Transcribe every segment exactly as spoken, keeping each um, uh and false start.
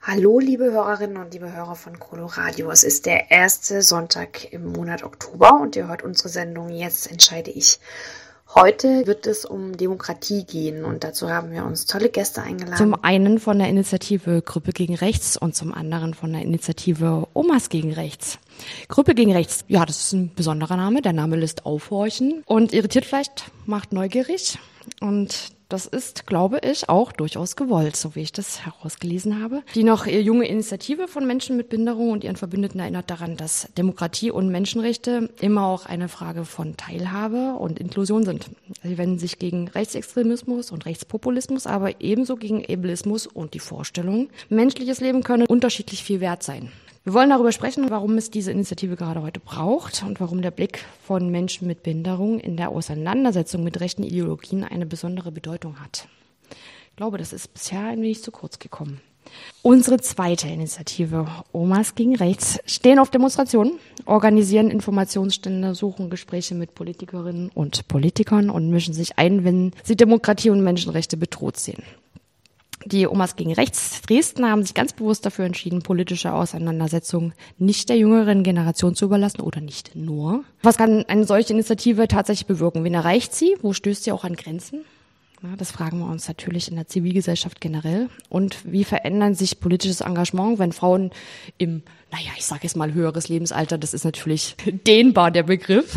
Hallo liebe Hörerinnen und liebe Hörer von Coloradio. Es ist der erste Sonntag im Monat Oktober und ihr hört unsere Sendung Jetzt entscheide ich. Heute wird es um Demokratie gehen und dazu haben wir uns tolle Gäste eingeladen. Zum einen von der Initiative Grüppel gegen Rechts und zum anderen von der Initiative Omas gegen Rechts. Grüppel gegen Rechts, ja, das ist ein besonderer Name. Der Name lässt aufhorchen und irritiert vielleicht, macht neugierig. Und das ist, glaube ich, auch durchaus gewollt, so wie ich das herausgelesen habe. Die noch junge Initiative von Menschen mit Behinderung und ihren Verbündeten erinnert daran, dass Demokratie und Menschenrechte immer auch eine Frage von Teilhabe und Inklusion sind. Sie wenden sich gegen Rechtsextremismus und Rechtspopulismus, aber ebenso gegen Ableismus und die Vorstellung, menschliches Leben könne unterschiedlich viel wert sein. Wir wollen darüber sprechen, warum es diese Initiative gerade heute braucht und warum der Blick von Menschen mit Behinderung in der Auseinandersetzung mit rechten Ideologien eine besondere Bedeutung hat. Ich glaube, das ist bisher ein wenig zu kurz gekommen. Unsere zweite Initiative, Omas gegen Rechts, stehen auf Demonstrationen, organisieren Informationsstände, suchen Gespräche mit Politikerinnen und Politikern und mischen sich ein, wenn sie Demokratie und Menschenrechte bedroht sehen. Die Omas gegen Rechts Dresden haben sich ganz bewusst dafür entschieden, politische Auseinandersetzungen nicht der jüngeren Generation zu überlassen oder nicht nur. Was kann eine solche Initiative tatsächlich bewirken? Wen erreicht sie? Wo stößt sie auch an Grenzen? Ja, das fragen wir uns natürlich in der Zivilgesellschaft generell. Und wie verändern sich politisches Engagement, wenn Frauen im, naja, ich sage jetzt mal höheres Lebensalter, das ist natürlich dehnbar der Begriff,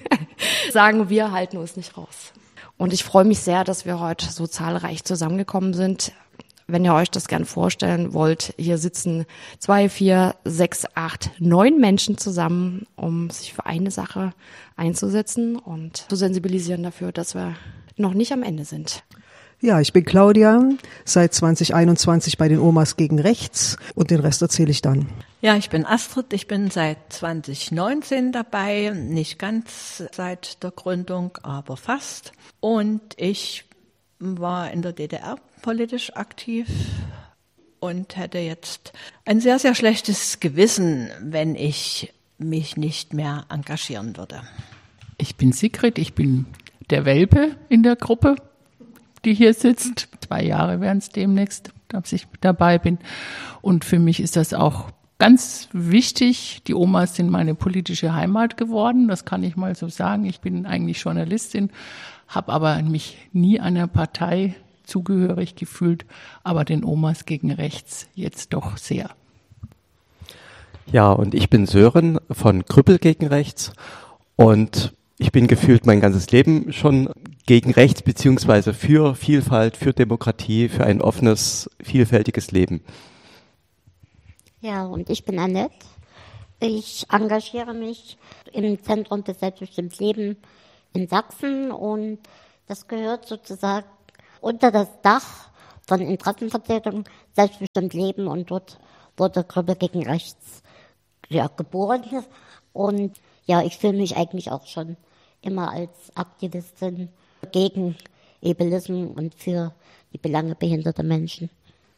sagen, wir halten uns nicht raus. Und ich freue mich sehr, dass wir heute so zahlreich zusammengekommen sind. Wenn ihr euch das gern vorstellen wollt, hier sitzen zwei, vier, sechs, acht, neun Menschen zusammen, um sich für eine Sache einzusetzen und zu sensibilisieren dafür, dass wir noch nicht am Ende sind. Ja, ich bin Claudia, seit zwanzig einundzwanzig bei den Omas gegen Rechts und den Rest erzähle ich dann. Ja, ich bin Astrid, ich bin seit zwanzig neunzehn dabei, nicht ganz seit der Gründung, aber fast. Und ich war in der D D R politisch aktiv und hätte jetzt ein sehr, sehr schlechtes Gewissen, wenn ich mich nicht mehr engagieren würde. Ich bin Sigrid, ich bin der Welpe in der Gruppe, die hier sitzt. Zwei Jahre werden es demnächst, dass ich dabei bin. Und für mich ist das auch ganz wichtig. Die Omas sind meine politische Heimat geworden, das kann ich mal so sagen. Ich bin eigentlich Journalistin, habe aber mich nie einer Partei zugehörig gefühlt, aber den Omas gegen Rechts jetzt doch sehr. Ja, und ich bin Sören von Grüppel gegen Rechts und ich bin gefühlt mein ganzes Leben schon gegen Rechts beziehungsweise für Vielfalt, für Demokratie, für ein offenes, vielfältiges Leben. Ja, und ich bin Annette. Ich engagiere mich im Zentrum für selbstbestimmtes Leben in Sachsen und das gehört sozusagen unter das Dach von Interessenvertretung selbstbestimmt Leben und dort wurde Grüppel gegen Rechts ja, geboren. Und ja, ich fühle mich eigentlich auch schon immer als Aktivistin gegen Ableismus und für die Belange behinderter Menschen.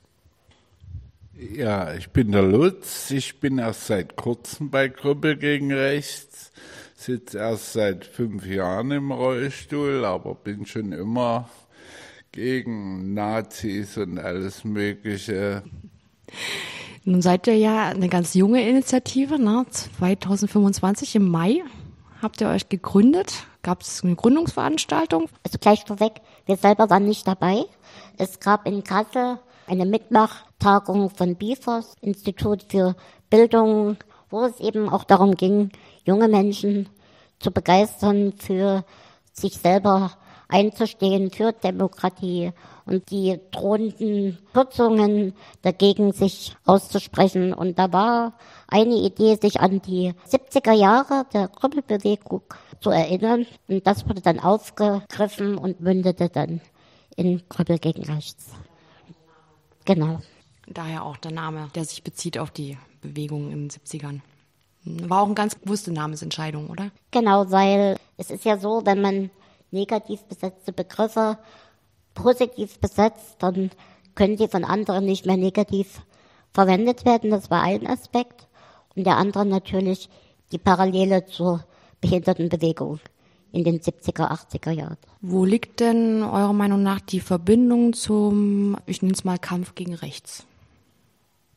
Ja, ich bin der Lutz, ich bin erst seit kurzem bei Grüppel gegen Rechts, sitze erst seit fünf Jahren im Rollstuhl, aber bin schon immer gegen Nazis und alles Mögliche. Nun seid ihr ja eine ganz junge Initiative, ne? zwanzig fünfundzwanzig im Mai habt ihr euch gegründet. Gab es eine Gründungsveranstaltung? Also gleich vorweg, wir selber waren nicht dabei. Es gab in Kassel eine Mitmachtagung von B I F O S, Institut für Bildung, wo es eben auch darum ging, junge Menschen zu begeistern, für sich selber einzustehen, für Demokratie und die drohenden Kürzungen dagegen sich auszusprechen. Und da war eine Idee, sich an die siebziger Jahre der Grüppelbewegung zu erinnern. Und das wurde dann aufgegriffen und mündete dann in Grüppel gegen Rechts. Genau. Daher auch der Name, der sich bezieht auf die Bewegung in den siebzigern. War auch eine ganz bewusste Namensentscheidung, oder? Genau, weil es ist ja so, wenn man negativ besetzte Begriffe positiv besetzt, dann können die von anderen nicht mehr negativ verwendet werden. Das war ein Aspekt. Und der andere natürlich die Parallele zur Behindertenbewegung in den siebziger, achtziger Jahren. Wo liegt denn eurer Meinung nach die Verbindung zum, ich nenne es mal, Kampf gegen Rechts?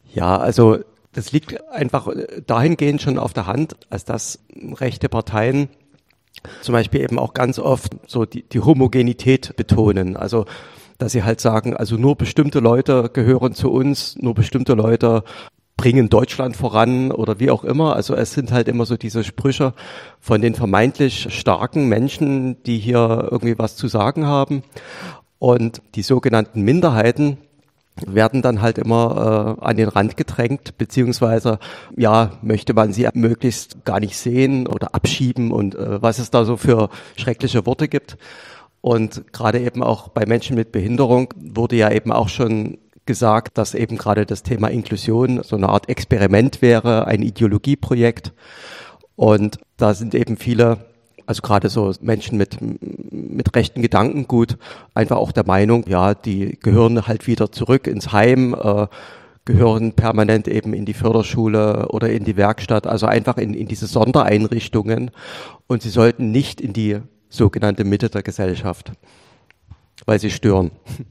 Ja, also das liegt einfach dahingehend schon auf der Hand, als dass rechte Parteien zum Beispiel eben auch ganz oft so die, die Homogenität betonen. Also dass sie halt sagen, also nur bestimmte Leute gehören zu uns, nur bestimmte Leute bringen Deutschland voran oder wie auch immer. Also es sind halt immer so diese Sprüche von den vermeintlich starken Menschen, die hier irgendwie was zu sagen haben. Und die sogenannten Minderheiten werden dann halt immer äh, an den Rand gedrängt, beziehungsweise ja, möchte man sie möglichst gar nicht sehen oder abschieben und äh, was es da so für schreckliche Worte gibt. Und gerade eben auch bei Menschen mit Behinderung wurde ja eben auch schon gesagt, dass eben gerade das Thema Inklusion so eine Art Experiment wäre, ein Ideologieprojekt. Und da sind eben viele, also gerade so Menschen mit, mit rechten Gedankengut, einfach auch der Meinung, ja, die gehören halt wieder zurück ins Heim, äh, gehören permanent eben in die Förderschule oder in die Werkstatt, also einfach in, in diese Sondereinrichtungen. Und sie sollten nicht in die sogenannte Mitte der Gesellschaft, weil sie stören.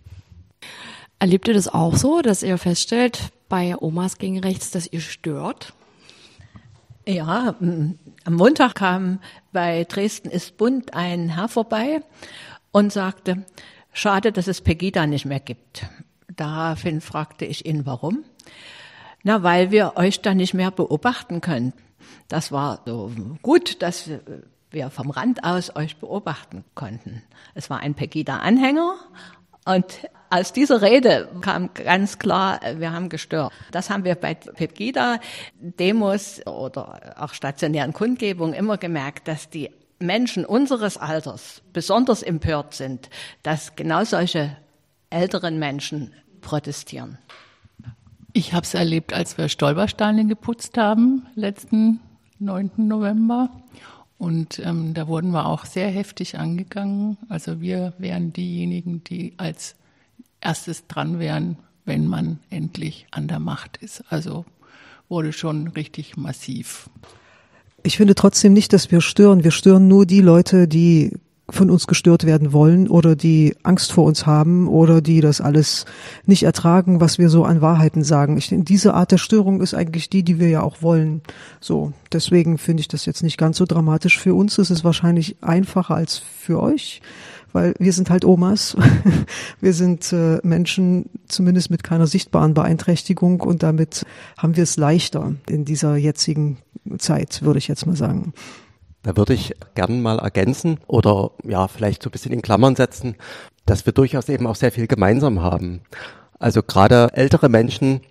Erlebt ihr das auch so, dass ihr feststellt, bei Omas gegen Rechts, dass ihr stört? Ja, am Montag kam bei Dresden ist bunt ein Herr vorbei und sagte, schade, dass es Pegida nicht mehr gibt. Daraufhin fragte ich ihn, warum? Na, weil wir euch da nicht mehr beobachten können. Das war so gut, dass wir vom Rand aus euch beobachten konnten. Es war ein Pegida-Anhänger und aus dieser Rede kam ganz klar, wir haben gestört. Das haben wir bei Pegida-Demos oder auch stationären Kundgebungen immer gemerkt, dass die Menschen unseres Alters besonders empört sind, dass genau solche älteren Menschen protestieren. Ich habe es erlebt, als wir Stolpersteine geputzt haben, letzten neunten November. Und ähm, da wurden wir auch sehr heftig angegangen. Also wir wären diejenigen, die als erstes dran wären, wenn man endlich an der Macht ist. Also wurde schon richtig massiv. Ich finde trotzdem nicht, dass wir stören. Wir stören nur die Leute, die von uns gestört werden wollen oder die Angst vor uns haben oder die das alles nicht ertragen, was wir so an Wahrheiten sagen. Ich denke, diese Art der Störung ist eigentlich die, die wir ja auch wollen. So, deswegen finde ich das jetzt nicht ganz so dramatisch. Für uns ist es wahrscheinlich einfacher als für euch, weil wir sind halt Omas. Wir sind äh, Menschen zumindest mit keiner sichtbaren Beeinträchtigung und damit haben wir es leichter in dieser jetzigen Zeit, würde ich jetzt mal sagen. Da würde ich gern mal ergänzen oder ja vielleicht so ein bisschen in Klammern setzen, dass wir durchaus eben auch sehr viel gemeinsam haben. Also gerade ältere Menschen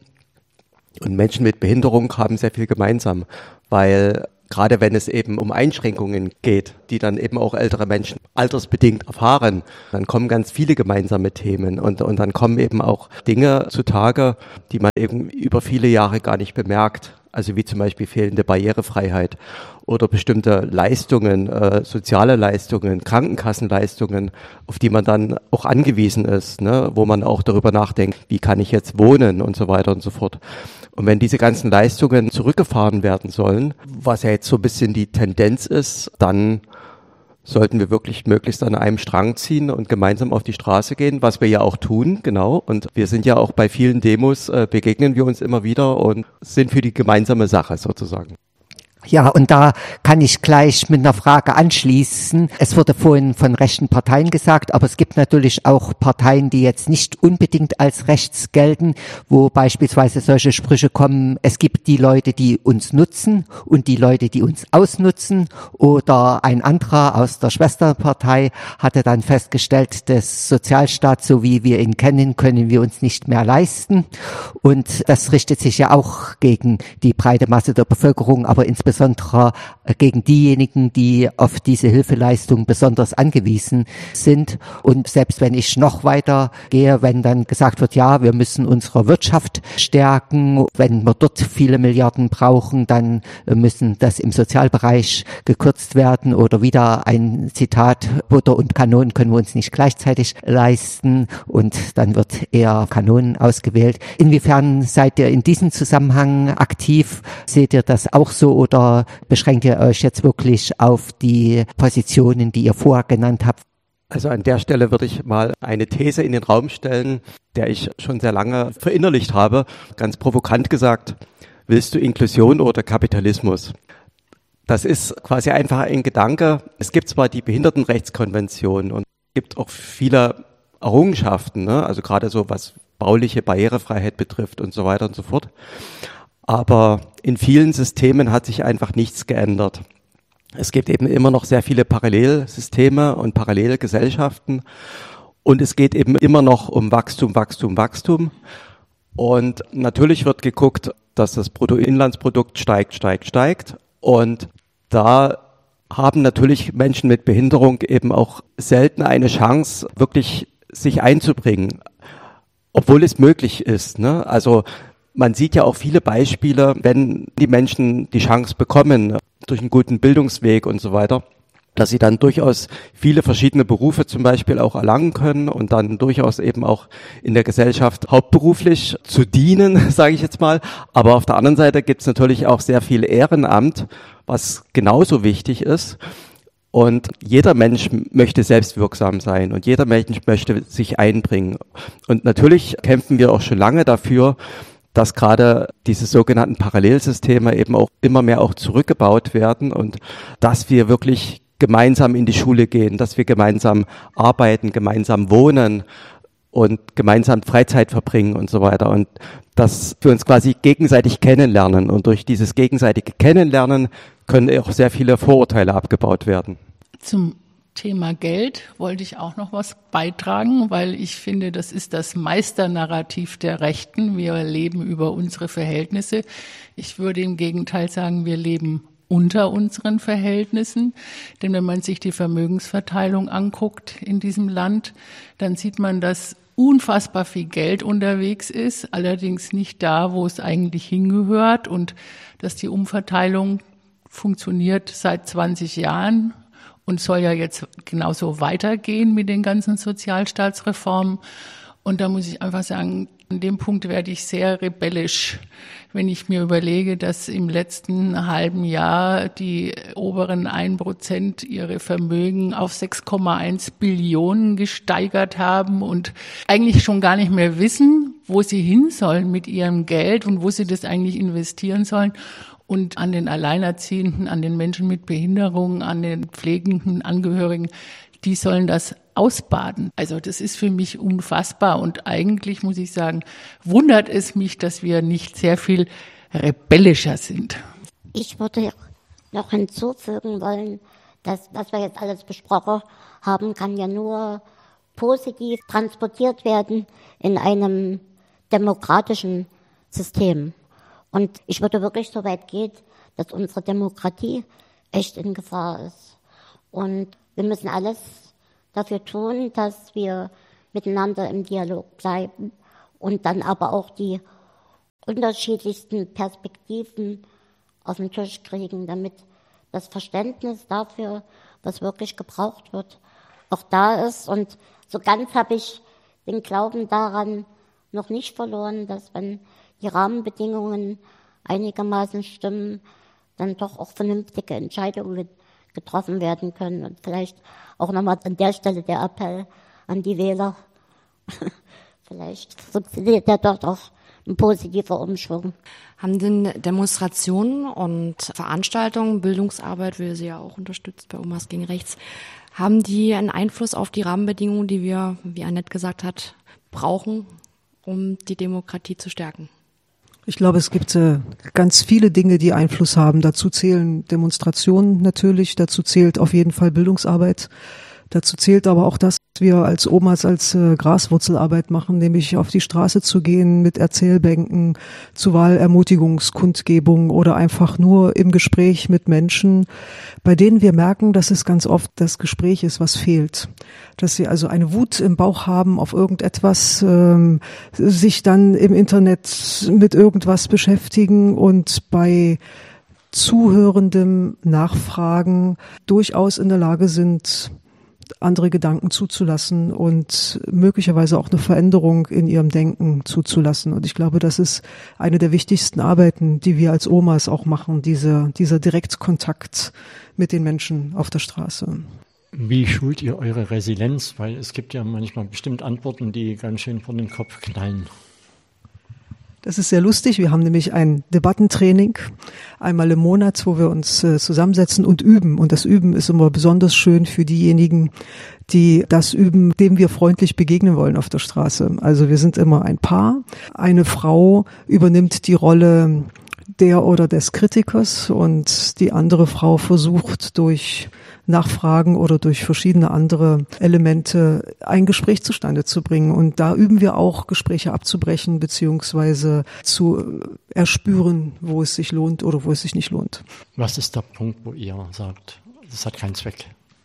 und Menschen mit Behinderung haben sehr viel gemeinsam, weil gerade wenn es eben um Einschränkungen geht, die dann eben auch ältere Menschen altersbedingt erfahren, dann kommen ganz viele gemeinsame Themen und, und dann kommen eben auch Dinge zutage, die man eben über viele Jahre gar nicht bemerkt. Also wie zum Beispiel fehlende Barrierefreiheit oder bestimmte Leistungen, äh, soziale Leistungen, Krankenkassenleistungen, auf die man dann auch angewiesen ist, ne, wo man auch darüber nachdenkt, wie kann ich jetzt wohnen und so weiter und so fort. Und wenn diese ganzen Leistungen zurückgefahren werden sollen, was ja jetzt so ein bisschen die Tendenz ist, dann sollten wir wirklich möglichst an einem Strang ziehen und gemeinsam auf die Straße gehen, was wir ja auch tun, genau. Und wir sind ja auch bei vielen Demos, äh, begegnen wir uns immer wieder und sind für die gemeinsame Sache sozusagen. Ja, und da kann ich gleich mit einer Frage anschließen. Es wurde vorhin von rechten Parteien gesagt, aber es gibt natürlich auch Parteien, die jetzt nicht unbedingt als rechts gelten, wo beispielsweise solche Sprüche kommen, es gibt die Leute, die uns nutzen und die Leute, die uns ausnutzen. Oder ein anderer aus der Schwesterpartei hatte dann festgestellt, das Sozialstaat, so wie wir ihn kennen, können wir uns nicht mehr leisten. Und das richtet sich ja auch gegen die breite Masse der Bevölkerung, aber insbesondere Besonders gegen diejenigen, die auf diese Hilfeleistung besonders angewiesen sind. Und selbst wenn ich noch weiter gehe, wenn dann gesagt wird, ja, wir müssen unsere Wirtschaft stärken, wenn wir dort viele Milliarden brauchen, dann müssen das im Sozialbereich gekürzt werden oder wieder ein Zitat, Butter und Kanonen können wir uns nicht gleichzeitig leisten und dann wird eher Kanonen ausgewählt. Inwiefern seid ihr in diesem Zusammenhang aktiv? Seht ihr das auch so oder beschränkt ihr euch jetzt wirklich auf die Positionen, die ihr vorher genannt habt? Also an der Stelle würde ich mal eine These in den Raum stellen, der ich schon sehr lange verinnerlicht habe. Ganz provokant gesagt, willst du Inklusion oder Kapitalismus? Das ist quasi einfach ein Gedanke. Es gibt zwar die Behindertenrechtskonvention und es gibt auch viele Errungenschaften, ne? Also gerade so was bauliche Barrierefreiheit betrifft und so weiter und so fort. Aber in vielen Systemen hat sich einfach nichts geändert. Es gibt eben immer noch sehr viele Parallelsysteme und Parallelgesellschaften und es geht eben immer noch um Wachstum, Wachstum, Wachstum. Und natürlich wird geguckt, dass das Bruttoinlandsprodukt steigt, steigt, steigt. Und da haben natürlich Menschen mit Behinderung eben auch selten eine Chance, wirklich sich einzubringen, obwohl es möglich ist, ne? Also man sieht ja auch viele Beispiele, wenn die Menschen die Chance bekommen, durch einen guten Bildungsweg und so weiter, dass sie dann durchaus viele verschiedene Berufe zum Beispiel auch erlangen können und dann durchaus eben auch in der Gesellschaft hauptberuflich zu dienen, sage ich jetzt mal. Aber auf der anderen Seite gibt es natürlich auch sehr viel Ehrenamt, was genauso wichtig ist. Und jeder Mensch möchte selbstwirksam sein und jeder Mensch möchte sich einbringen. Und natürlich kämpfen wir auch schon lange dafür, dass gerade diese sogenannten Parallelsysteme eben auch immer mehr auch zurückgebaut werden und dass wir wirklich gemeinsam in die Schule gehen, dass wir gemeinsam arbeiten, gemeinsam wohnen und gemeinsam Freizeit verbringen und so weiter und dass wir uns quasi gegenseitig kennenlernen und durch dieses gegenseitige Kennenlernen können auch sehr viele Vorurteile abgebaut werden. Zum Thema Geld wollte ich auch noch was beitragen, weil ich finde, das ist das Meisternarrativ der Rechten. Wir leben über unsere Verhältnisse. Ich würde im Gegenteil sagen, wir leben unter unseren Verhältnissen. Denn wenn man sich die Vermögensverteilung anguckt in diesem Land, dann sieht man, dass unfassbar viel Geld unterwegs ist, allerdings nicht da, wo es eigentlich hingehört und dass die Umverteilung funktioniert seit zwanzig Jahren. Und soll ja jetzt genauso weitergehen mit den ganzen Sozialstaatsreformen. Und da muss ich einfach sagen, an dem Punkt werde ich sehr rebellisch, wenn ich mir überlege, dass im letzten halben Jahr die oberen ein Prozent ihre Vermögen auf sechs Komma eins Billionen gesteigert haben und eigentlich schon gar nicht mehr wissen, wo sie hin sollen mit ihrem Geld und wo sie das eigentlich investieren sollen. Und an den Alleinerziehenden, an den Menschen mit Behinderung, an den pflegenden Angehörigen, die sollen das ausbaden. Also das ist für mich unfassbar. Und eigentlich muss ich sagen, wundert es mich, dass wir nicht sehr viel rebellischer sind. Ich würde noch hinzufügen wollen, dass was wir jetzt alles besprochen haben, kann ja nur positiv transportiert werden in einem demokratischen System. Und ich würde wirklich so weit gehen, dass unsere Demokratie echt in Gefahr ist. Und wir müssen alles dafür tun, dass wir miteinander im Dialog bleiben und dann aber auch die unterschiedlichsten Perspektiven auf den Tisch kriegen, damit das Verständnis dafür, was wirklich gebraucht wird, auch da ist. Und so ganz habe ich den Glauben daran noch nicht verloren, dass wenn die Rahmenbedingungen einigermaßen stimmen, dann doch auch vernünftige Entscheidungen getroffen werden können. Und vielleicht auch nochmal an der Stelle der Appell an die Wähler. Vielleicht funktioniert ja dort auch ein positiver Umschwung. Haben denn Demonstrationen und Veranstaltungen, Bildungsarbeit, wie sie ja auch unterstützt bei Omas gegen Rechts, haben die einen Einfluss auf die Rahmenbedingungen, die wir, wie Annette gesagt hat, brauchen, um die Demokratie zu stärken? Ich glaube, es gibt äh, ganz viele Dinge, die Einfluss haben. Dazu zählen Demonstrationen natürlich, dazu zählt auf jeden Fall Bildungsarbeit. Dazu zählt aber auch das, was wir als Omas als äh, Graswurzelarbeit machen, nämlich auf die Straße zu gehen mit Erzählbänken, zu Wahlermutigungskundgebungen oder einfach nur im Gespräch mit Menschen, bei denen wir merken, dass es ganz oft das Gespräch ist, was fehlt. Dass sie also eine Wut im Bauch haben auf irgendetwas, ähm, sich dann im Internet mit irgendwas beschäftigen und bei zuhörendem Nachfragen durchaus in der Lage sind, andere Gedanken zuzulassen und möglicherweise auch eine Veränderung in ihrem Denken zuzulassen. Und ich glaube, das ist eine der wichtigsten Arbeiten, die wir als Omas auch machen, diese, dieser Direktkontakt mit den Menschen auf der Straße. Wie schult ihr eure Resilienz? Weil es gibt ja manchmal bestimmt Antworten, die ganz schön vor den Kopf knallen. Das ist sehr lustig. Wir haben nämlich ein Debattentraining einmal im Monat, wo wir uns äh, zusammensetzen und üben. Und das Üben ist immer besonders schön für diejenigen, die das üben, dem wir freundlich begegnen wollen auf der Straße. Also wir sind immer ein Paar. Eine Frau übernimmt die Rolle der oder des Kritikers und die andere Frau versucht durch Nachfragen oder durch verschiedene andere Elemente ein Gespräch zustande zu bringen. Und da üben wir auch, Gespräche abzubrechen beziehungsweise zu erspüren, wo es sich lohnt oder wo es sich nicht lohnt. Was ist der Punkt, wo ihr sagt, das hat keinen Zweck?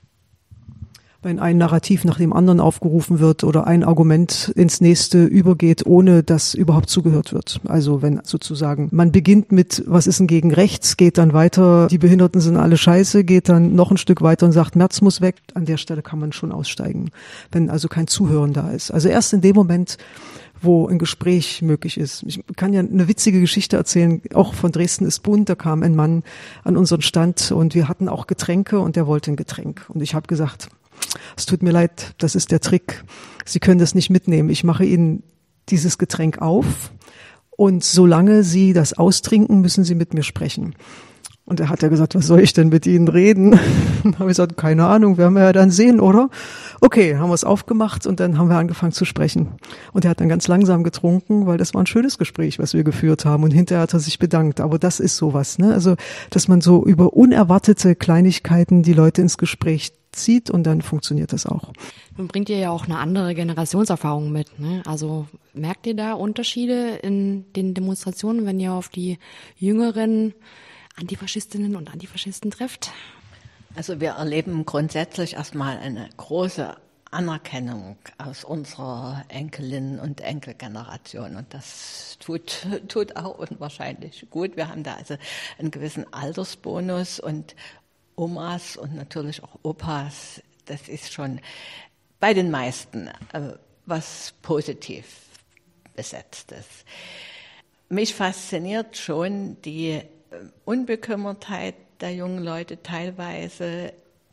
Wenn ein Narrativ nach dem anderen aufgerufen wird oder ein Argument ins nächste übergeht, ohne dass überhaupt zugehört wird. Also wenn sozusagen man beginnt mit, was ist denn gegen rechts, geht dann weiter, die Behinderten sind alle scheiße, geht dann noch ein Stück weiter und sagt, Merz muss weg. An der Stelle kann man schon aussteigen, wenn also kein Zuhören da ist. Also erst in dem Moment, wo ein Gespräch möglich ist. Ich kann ja eine witzige Geschichte erzählen, auch von Dresden ist bunt, da kam ein Mann an unseren Stand und wir hatten auch Getränke und der wollte ein Getränk. Und ich habe gesagt, es tut mir leid, das ist der Trick. Sie können das nicht mitnehmen. Ich mache Ihnen dieses Getränk auf und solange Sie das austrinken, müssen Sie mit mir sprechen. Und er hat ja gesagt, was soll ich denn mit Ihnen reden? Dann habe ich gesagt, keine Ahnung, werden wir ja dann sehen, oder? Okay, haben wir es aufgemacht und dann haben wir angefangen zu sprechen. Und er hat dann ganz langsam getrunken, weil das war ein schönes Gespräch, was wir geführt haben. Und hinterher hat er sich bedankt. Aber das ist sowas, ne? Also, dass man so über unerwartete Kleinigkeiten die Leute ins Gespräch zieht und dann funktioniert das auch. Nun bringt ihr ja auch eine andere Generationserfahrung mit, ne? Also merkt ihr da Unterschiede in den Demonstrationen, wenn ihr auf die jüngeren Antifaschistinnen und Antifaschisten trifft? Also wir erleben grundsätzlich erstmal eine große Anerkennung aus unserer Enkelinnen- und Enkelgeneration. Und das tut, tut auch unwahrscheinlich gut. Wir haben da also einen gewissen Altersbonus und Omas und natürlich auch Opas. Das ist schon bei den meisten äh, was positiv Besetztes. Mich fasziniert schon die Unbekümmertheit der jungen Leute, teilweise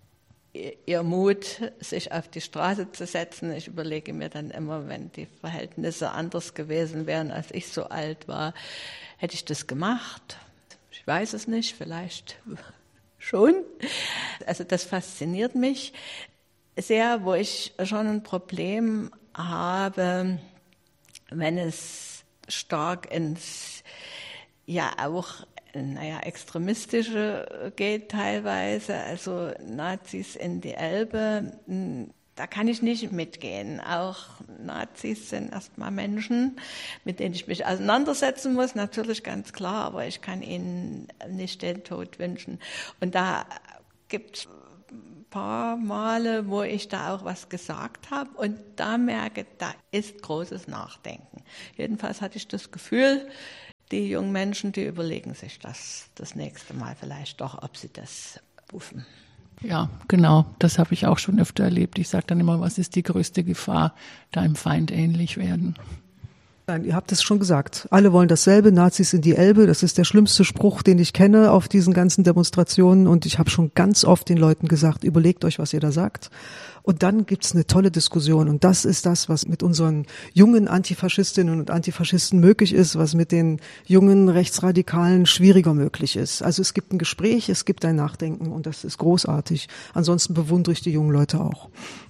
ihr Mut, sich auf die Straße zu setzen. Ich überlege mir dann immer, wenn die Verhältnisse anders gewesen wären, als ich so alt war, hätte ich das gemacht? Ich weiß es nicht, vielleicht schon. Also das fasziniert mich sehr, wo ich schon ein Problem habe, wenn es stark ins, ja auch naja, extremistische geht teilweise, also Nazis in die Elbe, da kann ich nicht mitgehen. Auch Nazis sind erstmal Menschen, mit denen ich mich auseinandersetzen muss, natürlich ganz klar, aber ich kann ihnen nicht den Tod wünschen. Und da gibt es ein paar Male, wo ich da auch was gesagt habe und da merke, da ist großes Nachdenken. Jedenfalls hatte ich das Gefühl, die jungen Menschen, die überlegen sich das das nächste Mal vielleicht doch, ob sie das rufen. Ja, genau. Das habe ich auch schon öfter erlebt. Ich sage dann immer, was ist die größte Gefahr, da einem Feind ähnlich werden? Nein, ihr habt es schon gesagt. Alle wollen dasselbe, Nazis in die Elbe. Das ist der schlimmste Spruch, den ich kenne auf diesen ganzen Demonstrationen. Und ich habe schon ganz oft den Leuten gesagt, überlegt euch, was ihr da sagt. Und dann gibt's eine tolle Diskussion. Und das ist das, was mit unseren jungen Antifaschistinnen und Antifaschisten möglich ist, was mit den jungen Rechtsradikalen schwieriger möglich ist. Also es gibt ein Gespräch, es gibt ein Nachdenken und das ist großartig. Ansonsten bewundere ich die jungen Leute auch.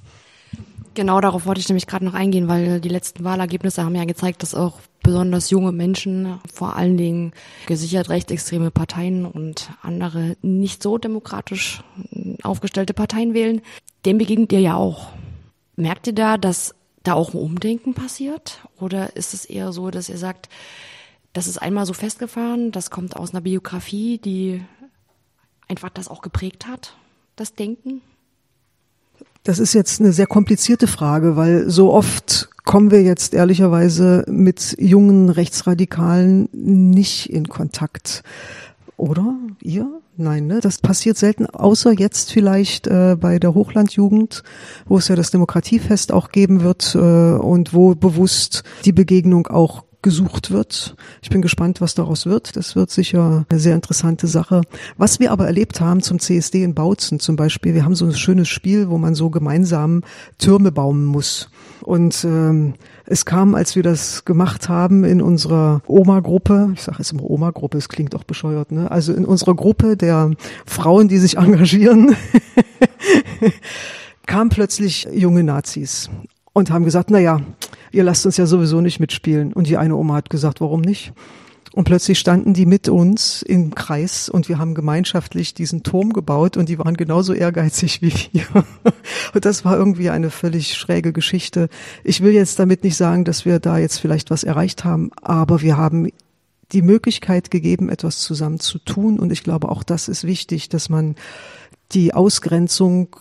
Genau, darauf wollte ich nämlich gerade noch eingehen, weil die letzten Wahlergebnisse haben ja gezeigt, dass auch besonders junge Menschen, vor allen Dingen gesichert rechtsextreme Parteien und andere nicht so demokratisch aufgestellte Parteien wählen. Dem begegnet ihr ja auch. Merkt ihr da, dass da auch ein Umdenken passiert? Oder ist es eher so, dass ihr sagt, das ist einmal so festgefahren, das kommt aus einer Biografie, die einfach das auch geprägt hat, das Denken? Das ist jetzt eine sehr komplizierte Frage, weil so oft kommen wir jetzt ehrlicherweise mit jungen Rechtsradikalen nicht in Kontakt. Oder? Ihr? Nein, ne? Das passiert selten, außer jetzt vielleicht äh, bei der Hochlandjugend, wo es ja das Demokratiefest auch geben wird äh, und wo bewusst die Begegnung auch gesucht wird. Ich bin gespannt, was daraus wird. Das wird sicher eine sehr interessante Sache. Was wir aber erlebt haben zum C S D in Bautzen zum Beispiel, wir haben so ein schönes Spiel, wo man so gemeinsam Türme bauen muss. Und ähm, es kam, als wir das gemacht haben in unserer Oma-Gruppe, ich sage jetzt immer Oma-Gruppe, es klingt auch bescheuert, ne? Also in unserer Gruppe der Frauen, die sich engagieren, kamen plötzlich junge Nazis und haben gesagt, na ja, ihr lasst uns ja sowieso nicht mitspielen. Und die eine Oma hat gesagt, warum nicht? Und plötzlich standen die mit uns im Kreis und wir haben gemeinschaftlich diesen Turm gebaut und die waren genauso ehrgeizig wie wir. Und das war irgendwie eine völlig schräge Geschichte. Ich will jetzt damit nicht sagen, dass wir da jetzt vielleicht was erreicht haben, aber wir haben die Möglichkeit gegeben, etwas zusammen zu tun. Und ich glaube, auch das ist wichtig, dass man die Ausgrenzung,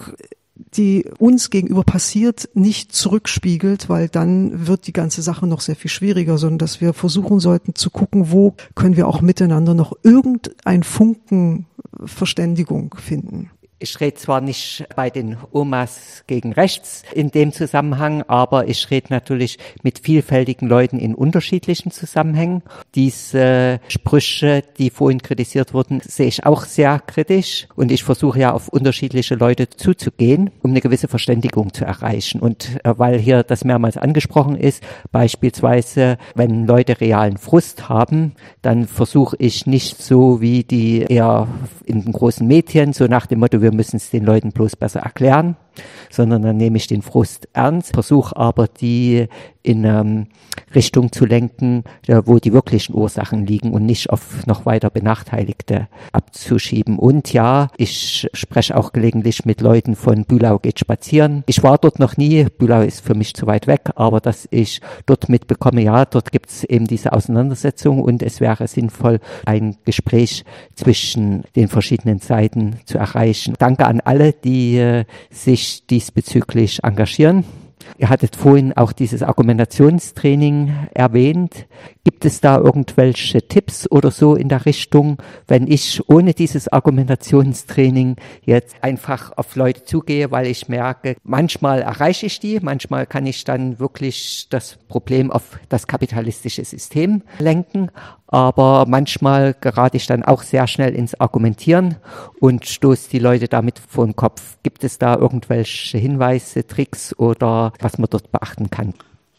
die uns gegenüber passiert, nicht zurückspiegelt, weil dann wird die ganze Sache noch sehr viel schwieriger, sondern dass wir versuchen sollten zu gucken, wo können wir auch miteinander noch irgendein Funken Verständigung finden. Ich rede zwar nicht bei den Omas gegen rechts in dem Zusammenhang, aber ich rede natürlich mit vielfältigen Leuten in unterschiedlichen Zusammenhängen. Diese Sprüche, die vorhin kritisiert wurden, sehe ich auch sehr kritisch und ich versuche ja auf unterschiedliche Leute zuzugehen, um eine gewisse Verständigung zu erreichen. Und äh, weil hier das mehrmals angesprochen ist, beispielsweise, wenn Leute realen Frust haben, dann versuche ich nicht so wie die eher in den großen Medien, so nach dem Motto, wir müssen es den Leuten bloß besser erklären, sondern dann nehme ich den Frust ernst, versuche aber die in ähm, Richtung zu lenken, ja, wo die wirklichen Ursachen liegen und nicht auf noch weiter Benachteiligte abzuschieben. Und ja, ich spreche auch gelegentlich mit Leuten von Bühlau geht spazieren. Ich war dort noch nie, Bühlau ist für mich zu weit weg, aber dass ich dort mitbekomme, ja, dort gibt es eben diese Auseinandersetzung und es wäre sinnvoll, ein Gespräch zwischen den verschiedenen Seiten zu erreichen. Danke an alle, die äh, sich diesbezüglich engagieren. Ihr hattet vorhin auch dieses Argumentationstraining erwähnt. Gibt es da irgendwelche Tipps oder so in der Richtung, wenn ich ohne dieses Argumentationstraining jetzt einfach auf Leute zugehe, weil ich merke, manchmal erreiche ich die, manchmal kann ich dann wirklich das Problem auf das kapitalistische System lenken, aber manchmal gerate ich dann auch sehr schnell ins Argumentieren und stoße die Leute damit vor den Kopf. Gibt es da irgendwelche Hinweise, Tricks oder was man dort beachten kann?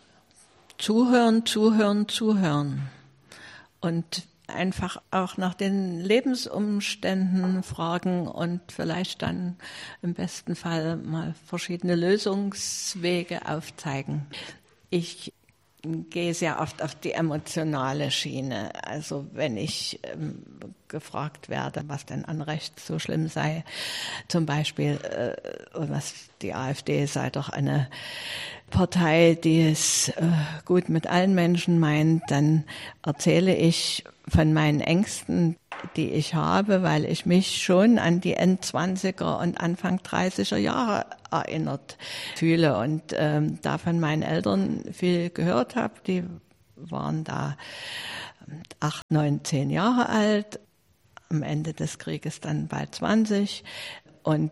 Zuhören, zuhören, zuhören. Und einfach auch nach den Lebensumständen fragen und vielleicht dann im besten Fall mal verschiedene Lösungswege aufzeigen. Ich gehe sehr oft auf die emotionale Schiene. Also wenn ich ähm, gefragt werde, was denn an rechts so schlimm sei, zum Beispiel, äh, was die AfD sei doch eine Partei, die es äh, gut mit allen Menschen meint, dann erzähle ich von meinen Ängsten, die ich habe, weil ich mich schon an die Endzwanziger und Anfang dreißiger Jahre erinnert fühle und ähm, da von meinen Eltern viel gehört habe. Die waren da acht, neun, zehn Jahre alt, am Ende des Krieges dann bald zwanzig und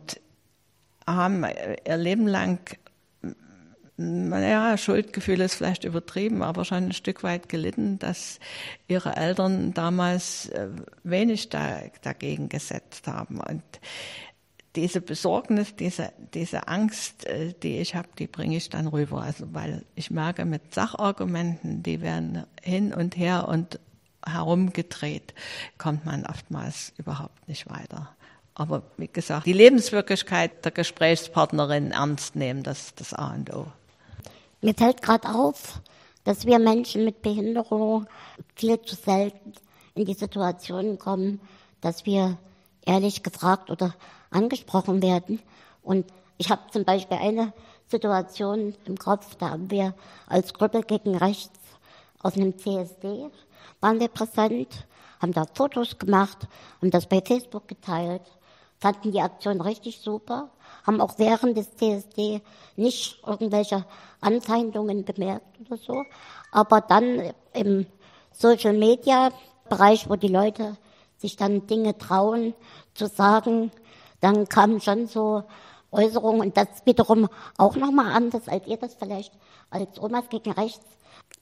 haben ihr Leben lang, naja, Schuldgefühl ist vielleicht übertrieben, aber schon ein Stück weit gelitten, dass ihre Eltern damals wenig da, dagegen gesetzt haben. Und diese Besorgnis, diese, diese Angst, die ich habe, die bringe ich dann rüber. Also, weil ich merke, mit Sachargumenten, die werden hin und her und herumgedreht, kommt man oftmals überhaupt nicht weiter. Aber wie gesagt, die Lebenswirklichkeit der Gesprächspartnerin ernst nehmen, das ist das A und O. Mir fällt gerade auf, dass wir Menschen mit Behinderung viel zu selten in die Situation kommen, dass wir ehrlich gefragt oder angesprochen werden. Und ich habe zum Beispiel eine Situation im Kopf, da haben wir als Gruppe gegen Rechts aus einem C S D, waren wir präsent, haben da Fotos gemacht, haben das bei Facebook geteilt, fanden die Aktion richtig super, haben auch während des C S D nicht irgendwelche Anfeindungen bemerkt oder so. Aber dann im Social-Media-Bereich, wo die Leute sich dann Dinge trauen zu sagen, dann kamen schon so Äußerungen und das wiederum auch nochmal anders, als ihr das vielleicht als Omas gegen Rechts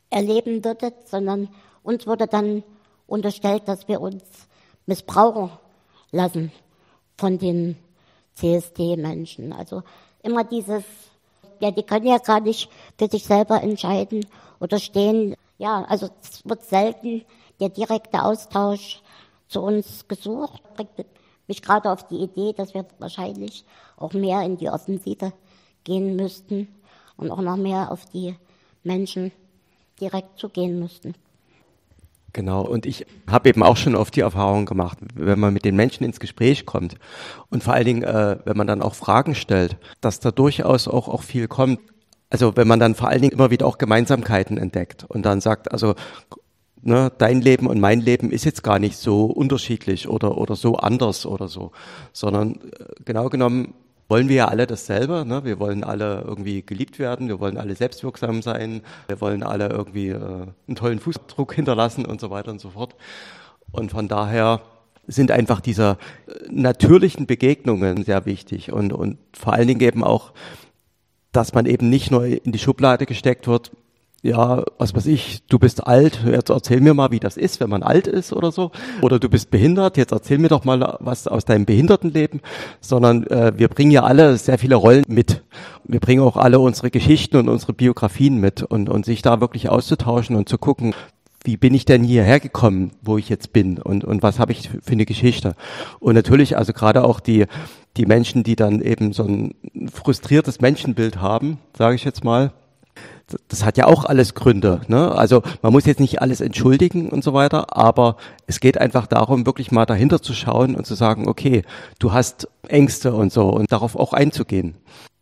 erleben würdet, sondern uns wurde dann unterstellt, dass wir uns missbrauchen lassen von den C S D-Menschen. Also immer dieses, ja, die können ja gar nicht für sich selber entscheiden oder stehen. Ja, also es wird selten der direkte Austausch zu uns gesucht. Bringt mich gerade auf die Idee, dass wir wahrscheinlich auch mehr in die Offensive gehen müssten und auch noch mehr auf die Menschen direkt zugehen müssten. Genau, und ich habe eben auch schon oft die Erfahrung gemacht, wenn man mit den Menschen ins Gespräch kommt und vor allen Dingen, äh, wenn man dann auch Fragen stellt, dass da durchaus auch, auch viel kommt. Also wenn man dann vor allen Dingen immer wieder auch Gemeinsamkeiten entdeckt und dann sagt, also ne, dein Leben und mein Leben ist jetzt gar nicht so unterschiedlich oder, oder so anders oder so, sondern äh, genau genommen wollen wir ja alle dasselbe, ne? Wir wollen alle irgendwie geliebt werden, wir wollen alle selbstwirksam sein, wir wollen alle irgendwie äh, einen tollen Fußabdruck hinterlassen und so weiter und so fort. Und von daher sind einfach diese natürlichen Begegnungen sehr wichtig und, und vor allen Dingen eben auch, dass man eben nicht nur in die Schublade gesteckt wird, ja, was weiß ich, du bist alt, jetzt erzähl mir mal, wie das ist, wenn man alt ist oder so. Oder du bist behindert, jetzt erzähl mir doch mal was aus deinem Behindertenleben. Sondern äh, wir bringen ja alle sehr viele Rollen mit. Wir bringen auch alle unsere Geschichten und unsere Biografien mit. Und, und sich da wirklich auszutauschen und zu gucken, wie bin ich denn hierher gekommen, wo ich jetzt bin und, und was habe ich für eine Geschichte. Und natürlich, also gerade auch die, die Menschen, die dann eben so ein frustriertes Menschenbild haben, sage ich jetzt mal, das hat ja auch alles Gründe, ne? Also man muss jetzt nicht alles entschuldigen und so weiter, aber es geht einfach darum, wirklich mal dahinter zu schauen und zu sagen, okay, du hast Ängste und so und darauf auch einzugehen.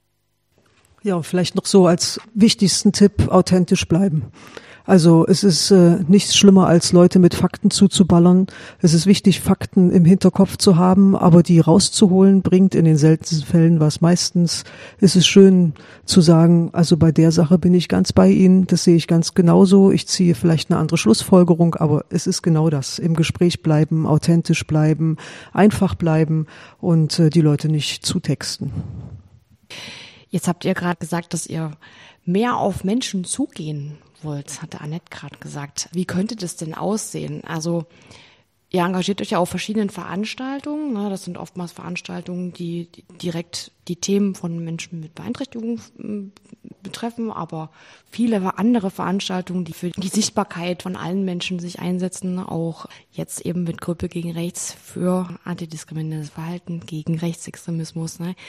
Ja, vielleicht noch so als wichtigsten Tipp, authentisch bleiben. Also es ist äh, nichts schlimmer, als Leute mit Fakten zuzuballern. Es ist wichtig, Fakten im Hinterkopf zu haben, aber die rauszuholen bringt in den seltensten Fällen was. Meistens ist es schön zu sagen, also bei der Sache bin ich ganz bei Ihnen, das sehe ich ganz genauso. Ich ziehe vielleicht eine andere Schlussfolgerung, aber es ist genau das. Im Gespräch bleiben, authentisch bleiben, einfach bleiben und äh, die Leute nicht zutexten. Jetzt habt ihr gerade gesagt, dass ihr mehr auf Menschen zugehen wollt, hatte Annette gerade gesagt. Wie könnte das denn aussehen? Also ihr engagiert euch ja auf verschiedenen Veranstaltungen. Ne? Das sind oftmals Veranstaltungen, die, die direkt die Themen von Menschen mit Beeinträchtigung betreffen, aber viele andere Veranstaltungen, die für die Sichtbarkeit von allen Menschen sich einsetzen, auch jetzt eben mit Gruppe gegen Rechts für antidiskriminierendes Verhalten, gegen Rechtsextremismus. Ne?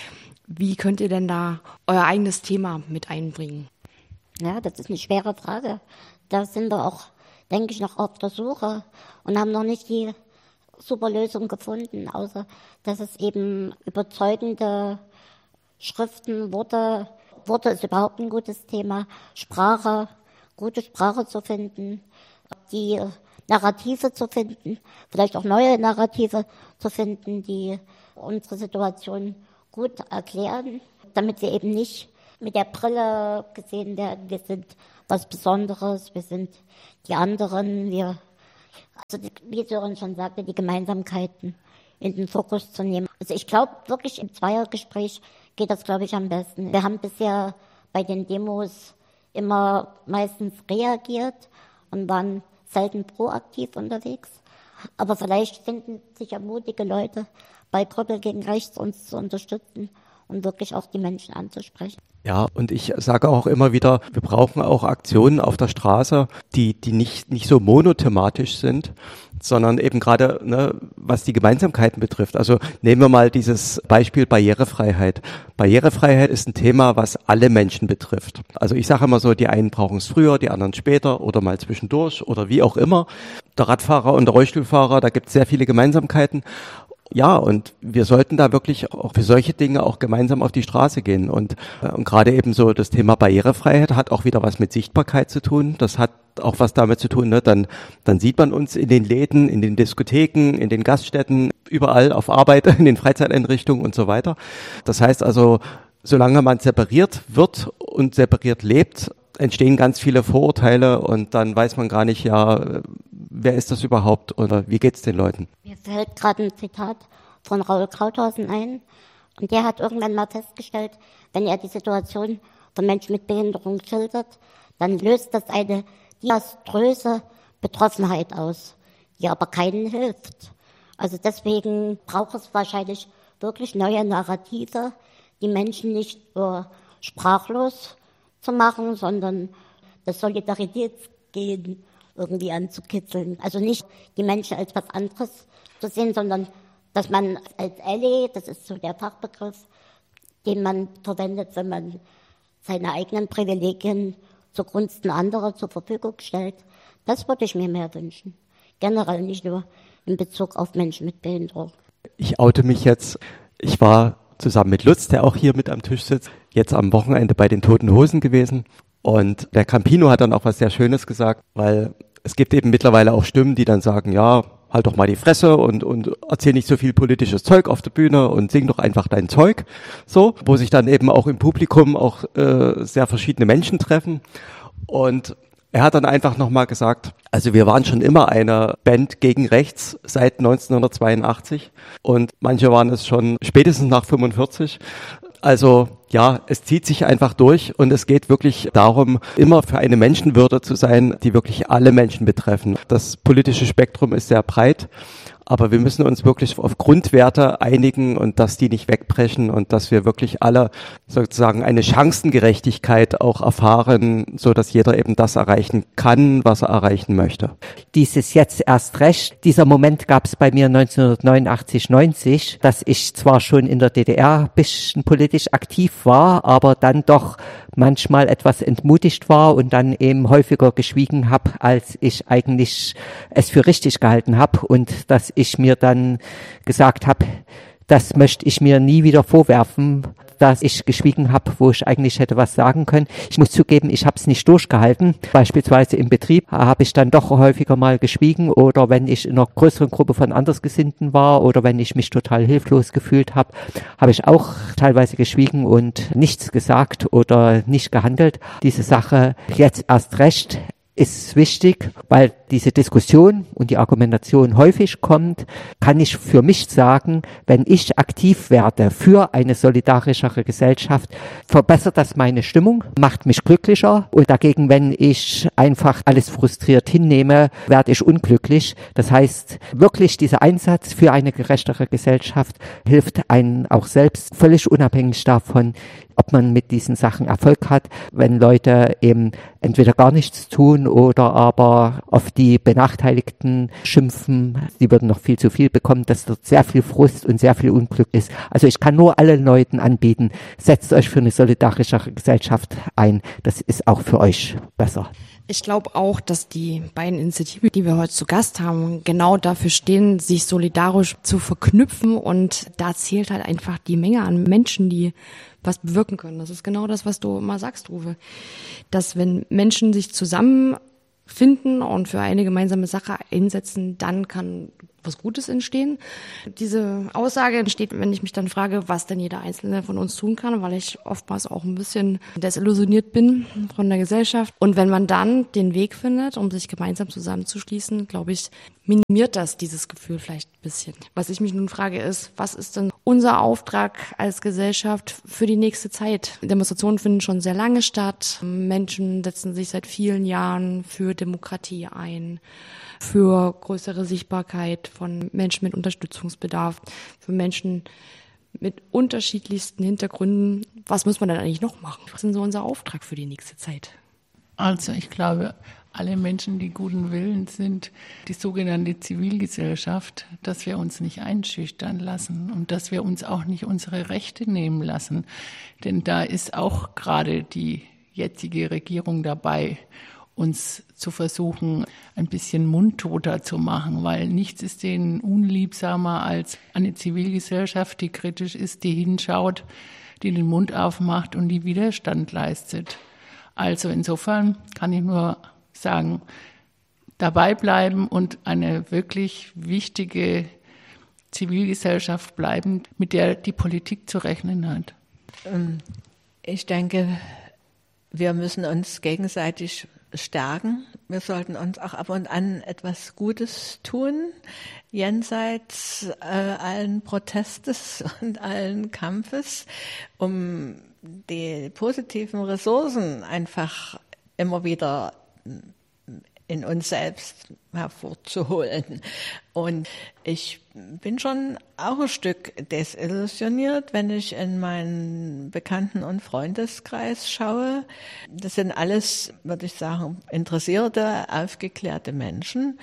Wie könnt ihr denn da euer eigenes Thema mit einbringen? Ja, das ist eine schwere Frage. Da sind wir auch, denke ich, noch auf der Suche und haben noch nicht die super Lösung gefunden, außer dass es eben überzeugende Schriften, Worte, Worte ist überhaupt ein gutes Thema, Sprache, gute Sprache zu finden, die Narrative zu finden, vielleicht auch neue Narrative zu finden, die unsere Situation gut erklären, damit wir eben nicht mit der Brille gesehen werden, wir sind was Besonderes, wir sind die anderen, wir, also die, wie Sören schon sagte, die Gemeinsamkeiten in den Fokus zu nehmen. Also ich glaube wirklich, im Zweiergespräch geht das, glaube ich, am besten. Wir haben bisher bei den Demos immer meistens reagiert und waren selten proaktiv unterwegs. Aber vielleicht finden sich ja mutige Leute bei Gruppe gegen Rechts, uns zu unterstützen und wirklich auch die Menschen anzusprechen. Ja, und ich sage auch immer wieder, wir brauchen auch Aktionen auf der Straße, die die nicht nicht so monothematisch sind, sondern eben gerade, ne, was die Gemeinsamkeiten betrifft. Also nehmen wir mal dieses Beispiel Barrierefreiheit. Barrierefreiheit ist ein Thema, was alle Menschen betrifft. Also ich sage immer so, die einen brauchen es früher, die anderen später oder mal zwischendurch oder wie auch immer. Der Radfahrer und der Rollstuhlfahrer, da gibt es sehr viele Gemeinsamkeiten. Ja, und wir sollten da wirklich auch für solche Dinge auch gemeinsam auf die Straße gehen. Und, äh, und gerade eben so das Thema Barrierefreiheit hat auch wieder was mit Sichtbarkeit zu tun. Das hat auch was damit zu tun, ne? Dann, dann sieht man uns in den Läden, in den Diskotheken, in den Gaststätten, überall auf Arbeit, in den Freizeiteinrichtungen und so weiter. Das heißt also, solange man separiert wird und separiert lebt, entstehen ganz viele Vorurteile und dann weiß man gar nicht, ja, wer ist das überhaupt oder wie geht's den Leuten? Mir fällt gerade ein Zitat von Raul Krauthausen ein und der hat irgendwann mal festgestellt, wenn er die Situation von Menschen mit Behinderung schildert, dann löst das eine desaströse Betroffenheit aus, die aber keinen hilft. Also deswegen braucht es wahrscheinlich wirklich neue Narrative, die Menschen nicht nur sprachlos zu machen, sondern das Solidaritätsgehen irgendwie anzukitzeln. Also nicht die Menschen als was anderes zu sehen, sondern dass man als Ally, das ist so der Fachbegriff, den man verwendet, wenn man seine eigenen Privilegien zugunsten anderer zur Verfügung stellt. Das würde ich mir mehr wünschen. Generell, nicht nur in Bezug auf Menschen mit Behinderung. Ich oute mich jetzt. Ich war zusammen mit Lutz, der auch hier mit am Tisch sitzt, jetzt am Wochenende bei den Toten Hosen gewesen. Und der Campino hat dann auch was sehr Schönes gesagt, weil es gibt eben mittlerweile auch Stimmen, die dann sagen, ja, halt doch mal die Fresse und, und erzähl nicht so viel politisches Zeug auf der Bühne und sing doch einfach dein Zeug. So, wo sich dann eben auch im Publikum auch äh, sehr verschiedene Menschen treffen. Und er hat dann einfach nochmal gesagt, also wir waren schon immer eine Band gegen rechts seit neunzehnhundertzweiundachtzig und manche waren es schon spätestens nach fünfundvierzig. Also ja, es zieht sich einfach durch und es geht wirklich darum, immer für eine Menschenwürde zu sein, die wirklich alle Menschen betreffen. Das politische Spektrum ist sehr breit, aber wir müssen uns wirklich auf Grundwerte einigen und dass die nicht wegbrechen und dass wir wirklich alle sozusagen eine Chancengerechtigkeit auch erfahren, so dass jeder eben das erreichen kann, was er erreichen möchte. Dieses jetzt erst recht, dieser Moment gab es bei mir neunzehnhundertneunundachtzig, neunzig, dass ich zwar schon in der D D R ein bisschen politisch aktiv war, aber dann doch manchmal etwas entmutigt war und dann eben häufiger geschwiegen habe, als ich eigentlich es für richtig gehalten habe und dass ich mir dann gesagt habe, das möchte ich mir nie wieder vorwerfen, dass ich geschwiegen habe, wo ich eigentlich hätte was sagen können. Ich muss zugeben, ich habe es nicht durchgehalten. Beispielsweise im Betrieb habe ich dann doch häufiger mal geschwiegen oder wenn ich in einer größeren Gruppe von Andersgesinnten war oder wenn ich mich total hilflos gefühlt habe, habe ich auch teilweise geschwiegen und nichts gesagt oder nicht gehandelt. Diese Sache jetzt erst recht ist wichtig, weil diese Diskussion und die Argumentation häufig kommt, kann ich für mich sagen, wenn ich aktiv werde für eine solidarischere Gesellschaft, verbessert das meine Stimmung, macht mich glücklicher und dagegen, wenn ich einfach alles frustriert hinnehme, werde ich unglücklich. Das heißt, wirklich dieser Einsatz für eine gerechtere Gesellschaft hilft einem auch selbst, völlig unabhängig davon, ob man mit diesen Sachen Erfolg hat, wenn Leute eben entweder gar nichts tun oder aber auf die Benachteiligten schimpfen, sie würden noch viel zu viel bekommen, dass dort sehr viel Frust und sehr viel Unglück ist. Also ich kann nur allen Leuten anbieten, setzt euch für eine solidarischere Gesellschaft ein, das ist auch für euch besser. Ich glaube auch, dass die beiden Initiativen, die wir heute zu Gast haben, genau dafür stehen, sich solidarisch zu verknüpfen und da zählt halt einfach die Menge an Menschen, die was bewirken können. Das ist genau das, was du immer sagst, Uwe. Dass wenn Menschen sich zusammenfinden und für eine gemeinsame Sache einsetzen, dann kann was Gutes entstehen. Diese Aussage entsteht, wenn ich mich dann frage, was denn jeder Einzelne von uns tun kann, weil ich oftmals auch ein bisschen desillusioniert bin von der Gesellschaft. Und wenn man dann den Weg findet, um sich gemeinsam zusammenzuschließen, glaube ich, minimiert das dieses Gefühl vielleicht ein bisschen. Was ich mich nun frage ist, was ist denn unser Auftrag als Gesellschaft für die nächste Zeit? Demonstrationen finden schon sehr lange statt. Menschen setzen sich seit vielen Jahren für Demokratie ein, für größere Sichtbarkeit von Menschen mit Unterstützungsbedarf, für Menschen mit unterschiedlichsten Hintergründen. Was muss man denn eigentlich noch machen? Was ist denn so unser Auftrag für die nächste Zeit? Also ich glaube, alle Menschen, die guten Willens sind, die sogenannte Zivilgesellschaft, dass wir uns nicht einschüchtern lassen und dass wir uns auch nicht unsere Rechte nehmen lassen. Denn da ist auch gerade die jetzige Regierung dabei, uns zu versuchen, ein bisschen mundtoter zu machen, weil nichts ist denen unliebsamer als eine Zivilgesellschaft, die kritisch ist, die hinschaut, die den Mund aufmacht und die Widerstand leistet. Also insofern kann ich nur sagen, dabei bleiben und eine wirklich wichtige Zivilgesellschaft bleiben, mit der die Politik zu rechnen hat. Ich denke, wir müssen uns gegenseitig stärken. Wir sollten uns auch ab und an etwas Gutes tun, jenseits äh, allen Protestes und allen Kampfes, um die positiven Ressourcen einfach immer wieder in uns selbst hervorzuholen. Und ich bin schon auch ein Stück desillusioniert, wenn ich in meinen Bekannten- und Freundeskreis schaue. Das sind alles, würde ich sagen, interessierte, aufgeklärte Menschen.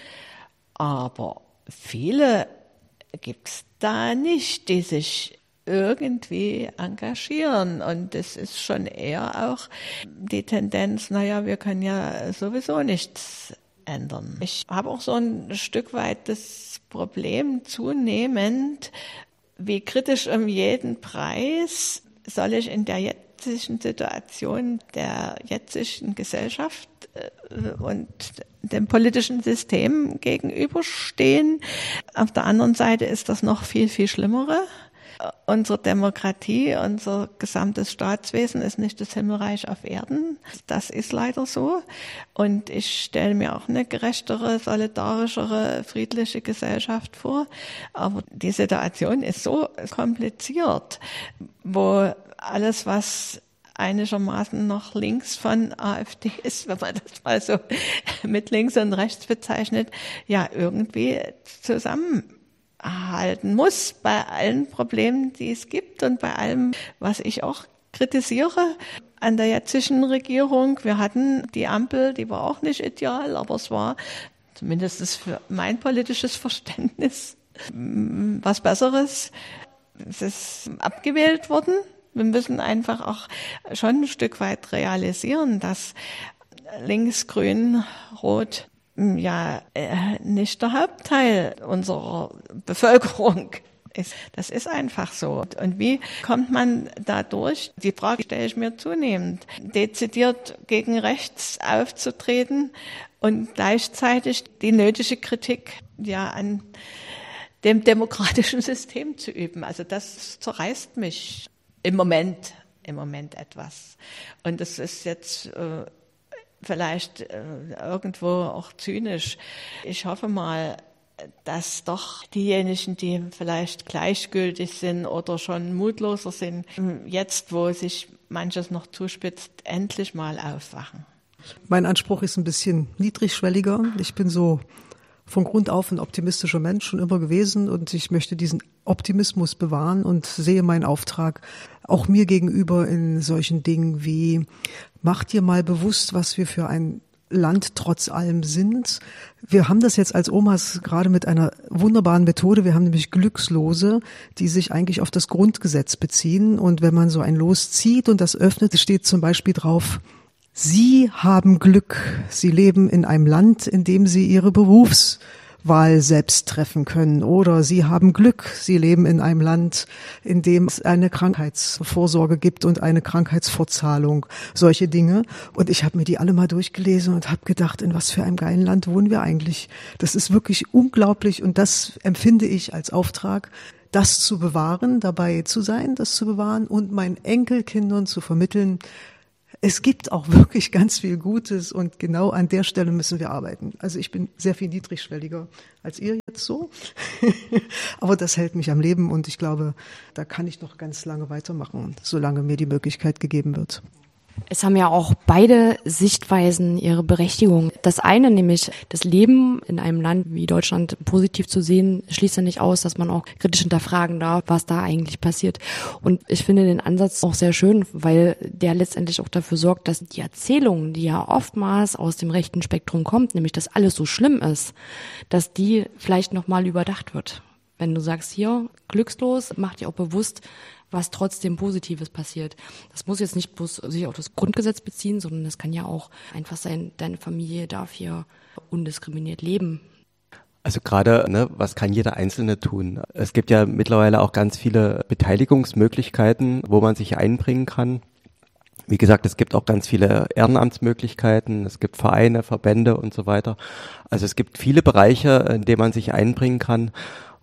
Aber viele gibt's da nicht, die sich irgendwie engagieren. Und es ist schon eher auch die Tendenz, naja, wir können ja sowieso nichts ändern. Ich habe auch so ein Stück weit das Problem zunehmend, wie kritisch um jeden Preis soll ich in der jetzigen Situation der jetzigen Gesellschaft und dem politischen System gegenüberstehen. Auf der anderen Seite ist das noch viel, viel Schlimmere. Unsere Demokratie, unser gesamtes Staatswesen ist nicht das Himmelreich auf Erden. Das ist leider so. Und ich stelle mir auch eine gerechtere, solidarischere, friedliche Gesellschaft vor. Aber die Situation ist so kompliziert, wo alles, was einigermaßen noch links von AfD ist, wenn man das mal so mit links und rechts bezeichnet, ja irgendwie zusammen halten muss bei allen Problemen, die es gibt und bei allem, was ich auch kritisiere an der jetzigen Regierung. Wir hatten die Ampel, die war auch nicht ideal, aber es war zumindest für mein politisches Verständnis was Besseres. Es ist abgewählt worden. Wir müssen einfach auch schon ein Stück weit realisieren, dass links, grün, rot ja äh, nicht der Hauptteil unserer Bevölkerung ist. Das ist einfach so. Und wie kommt man da durch? Die Frage stelle ich mir zunehmend. Dezidiert gegen rechts aufzutreten und gleichzeitig die nötige Kritik ja an dem demokratischen System zu üben. Also das zerreißt mich im Moment, im Moment etwas. Und es ist jetzt äh, vielleicht äh, irgendwo auch zynisch. Ich hoffe mal, dass doch diejenigen, die vielleicht gleichgültig sind oder schon mutloser sind, jetzt, wo sich manches noch zuspitzt, endlich mal aufwachen. Mein Anspruch ist ein bisschen niedrigschwelliger. Ich bin so von Grund auf ein optimistischer Mensch schon immer gewesen und ich möchte diesen Optimismus bewahren und sehe meinen Auftrag auch mir gegenüber in solchen Dingen wie: Mach dir mal bewusst, was wir für ein Land trotz allem sind. Wir haben das jetzt als Omas gerade mit einer wunderbaren Methode. Wir haben nämlich Glückslose, die sich eigentlich auf das Grundgesetz beziehen. Und wenn man so ein Los zieht und das öffnet, steht zum Beispiel drauf: Sie haben Glück. Sie leben in einem Land, in dem Sie Ihre Berufswahl selbst treffen können. Oder Sie haben Glück. Sie leben in einem Land, in dem es eine Krankheitsvorsorge gibt und eine Krankheitsfortzahlung. Solche Dinge. Und ich habe mir die alle mal durchgelesen und habe gedacht, in was für einem geilen Land wohnen wir eigentlich? Das ist wirklich unglaublich und das empfinde ich als Auftrag, das zu bewahren, dabei zu sein, das zu bewahren und meinen Enkelkindern zu vermitteln: Es gibt auch wirklich ganz viel Gutes und genau an der Stelle müssen wir arbeiten. Also ich bin sehr viel niedrigschwelliger als ihr jetzt so, aber das hält mich am Leben und ich glaube, da kann ich noch ganz lange weitermachen, solange mir die Möglichkeit gegeben wird. Es haben ja auch beide Sichtweisen ihre Berechtigung. Das eine, nämlich das Leben in einem Land wie Deutschland positiv zu sehen, schließt ja nicht aus, dass man auch kritisch hinterfragen darf, was da eigentlich passiert. Und ich finde den Ansatz auch sehr schön, weil der letztendlich auch dafür sorgt, dass die Erzählung, die ja oftmals aus dem rechten Spektrum kommt, nämlich dass alles so schlimm ist, dass die vielleicht nochmal überdacht wird. Wenn du sagst, hier, glückslos, mach dir auch bewusst, was trotzdem Positives passiert. Das muss jetzt nicht bloß sich auf das Grundgesetz beziehen, sondern das kann ja auch einfach sein, deine Familie darf hier undiskriminiert leben. Also gerade, ne, was kann jeder Einzelne tun? Es gibt ja mittlerweile auch ganz viele Beteiligungsmöglichkeiten, wo man sich einbringen kann. Wie gesagt, es gibt auch ganz viele Ehrenamtsmöglichkeiten, es gibt Vereine, Verbände und so weiter. Also es gibt viele Bereiche, in denen man sich einbringen kann.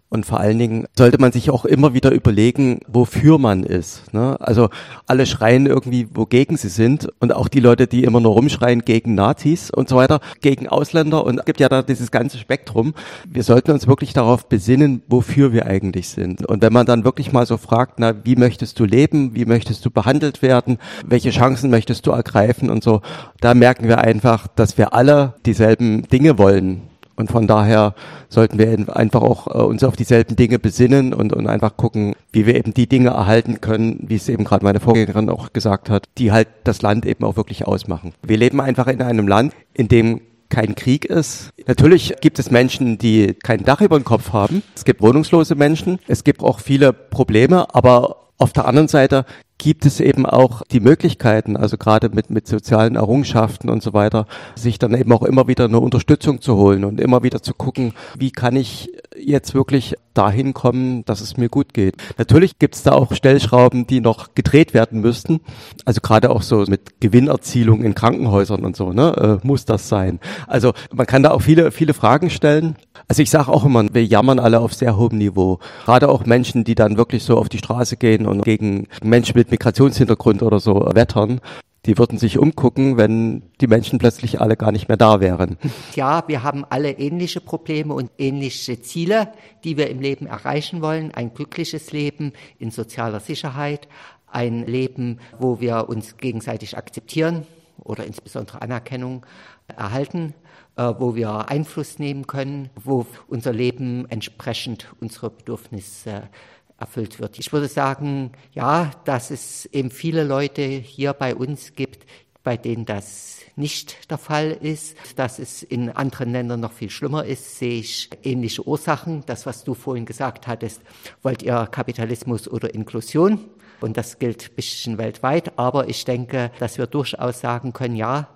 Und vor allen Dingen sollte man sich auch immer wieder überlegen, wofür man ist. Ne? Also alle schreien irgendwie, wogegen sie sind. Und auch die Leute, die immer nur rumschreien gegen Nazis und so weiter, gegen Ausländer. Und es gibt ja da dieses ganze Spektrum. Wir sollten uns wirklich darauf besinnen, wofür wir eigentlich sind. Und wenn man dann wirklich mal so fragt, na, wie möchtest du leben? Wie möchtest du behandelt werden? Welche Chancen möchtest du ergreifen? Und so, da merken wir einfach, dass wir alle dieselben Dinge wollen. Und von daher sollten wir einfach auch äh, uns auf dieselben Dinge besinnen und, und einfach gucken, wie wir eben die Dinge erhalten können, wie es eben gerade meine Vorgängerin auch gesagt hat, die halt das Land eben auch wirklich ausmachen. Wir leben einfach in einem Land, in dem kein Krieg ist. Natürlich gibt es Menschen, die kein Dach über dem Kopf haben. Es gibt wohnungslose Menschen. Es gibt auch viele Probleme, aber auf der anderen Seite gibt es eben auch die Möglichkeiten, also gerade mit, mit sozialen Errungenschaften und so weiter, sich dann eben auch immer wieder eine Unterstützung zu holen und immer wieder zu gucken, wie kann ich jetzt wirklich dahin kommen, dass es mir gut geht. Natürlich gibt es da auch Stellschrauben, die noch gedreht werden müssten. Also gerade auch so mit Gewinnerzielung in Krankenhäusern und so, ne, äh, muss das sein. Also man kann da auch viele, viele Fragen stellen. Also ich sage auch immer, wir jammern alle auf sehr hohem Niveau. Gerade auch Menschen, die dann wirklich so auf die Straße gehen und gegen Menschen mit Migrationshintergrund oder so wettern, die würden sich umgucken, wenn die Menschen plötzlich alle gar nicht mehr da wären. Ja, wir haben alle ähnliche Probleme und ähnliche Ziele, die wir im Leben erreichen wollen. Ein glückliches Leben in sozialer Sicherheit, ein Leben, wo wir uns gegenseitig akzeptieren oder insbesondere Anerkennung erhalten, wo wir Einfluss nehmen können, wo unser Leben entsprechend unserer Bedürfnisse erfüllt wird. Ich würde sagen, ja, dass es eben viele Leute hier bei uns gibt, bei denen das nicht der Fall ist. Dass es in anderen Ländern noch viel schlimmer ist, sehe ich ähnliche Ursachen. Das, was du vorhin gesagt hattest, wollt ihr Kapitalismus oder Inklusion? Und das gilt ein bisschen weltweit. Aber ich denke, dass wir durchaus sagen können, ja,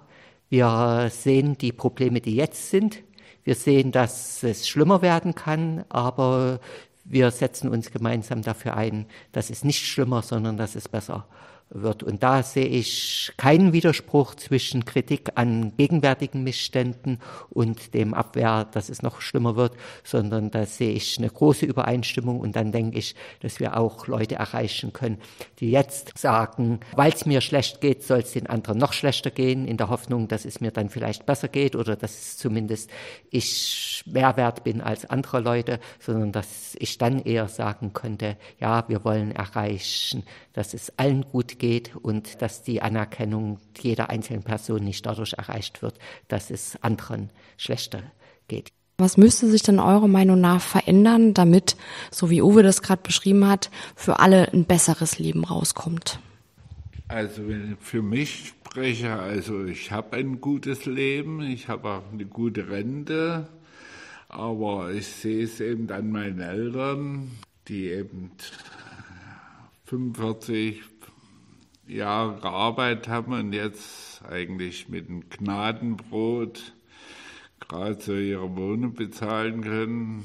wir sehen die Probleme, die jetzt sind. Wir sehen, dass es schlimmer werden kann, aber wir setzen uns gemeinsam dafür ein, dass es nicht schlimmer, sondern dass es besser wird. Und da sehe ich keinen Widerspruch zwischen Kritik an gegenwärtigen Missständen und dem Abwehr, dass es noch schlimmer wird, sondern da sehe ich eine große Übereinstimmung. Und dann denke ich, dass wir auch Leute erreichen können, die jetzt sagen, weil es mir schlecht geht, soll es den anderen noch schlechter gehen, in der Hoffnung, dass es mir dann vielleicht besser geht oder dass zumindest ich mehr wert bin als andere Leute, sondern dass ich dann eher sagen könnte, ja, wir wollen erreichen, dass es allen gut geht und dass die Anerkennung jeder einzelnen Person nicht dadurch erreicht wird, dass es anderen schlechter geht. Was müsste sich denn eurer Meinung nach verändern, damit, so wie Uwe das gerade beschrieben hat, für alle ein besseres Leben rauskommt? Also wenn ich für mich spreche, also ich habe ein gutes Leben, ich habe auch eine gute Rente, aber ich sehe es eben an meinen Eltern, die eben fünfundvierzig Jahre Arbeit haben und jetzt eigentlich mit einem Gnadenbrot gerade so ihre Wohnung bezahlen können.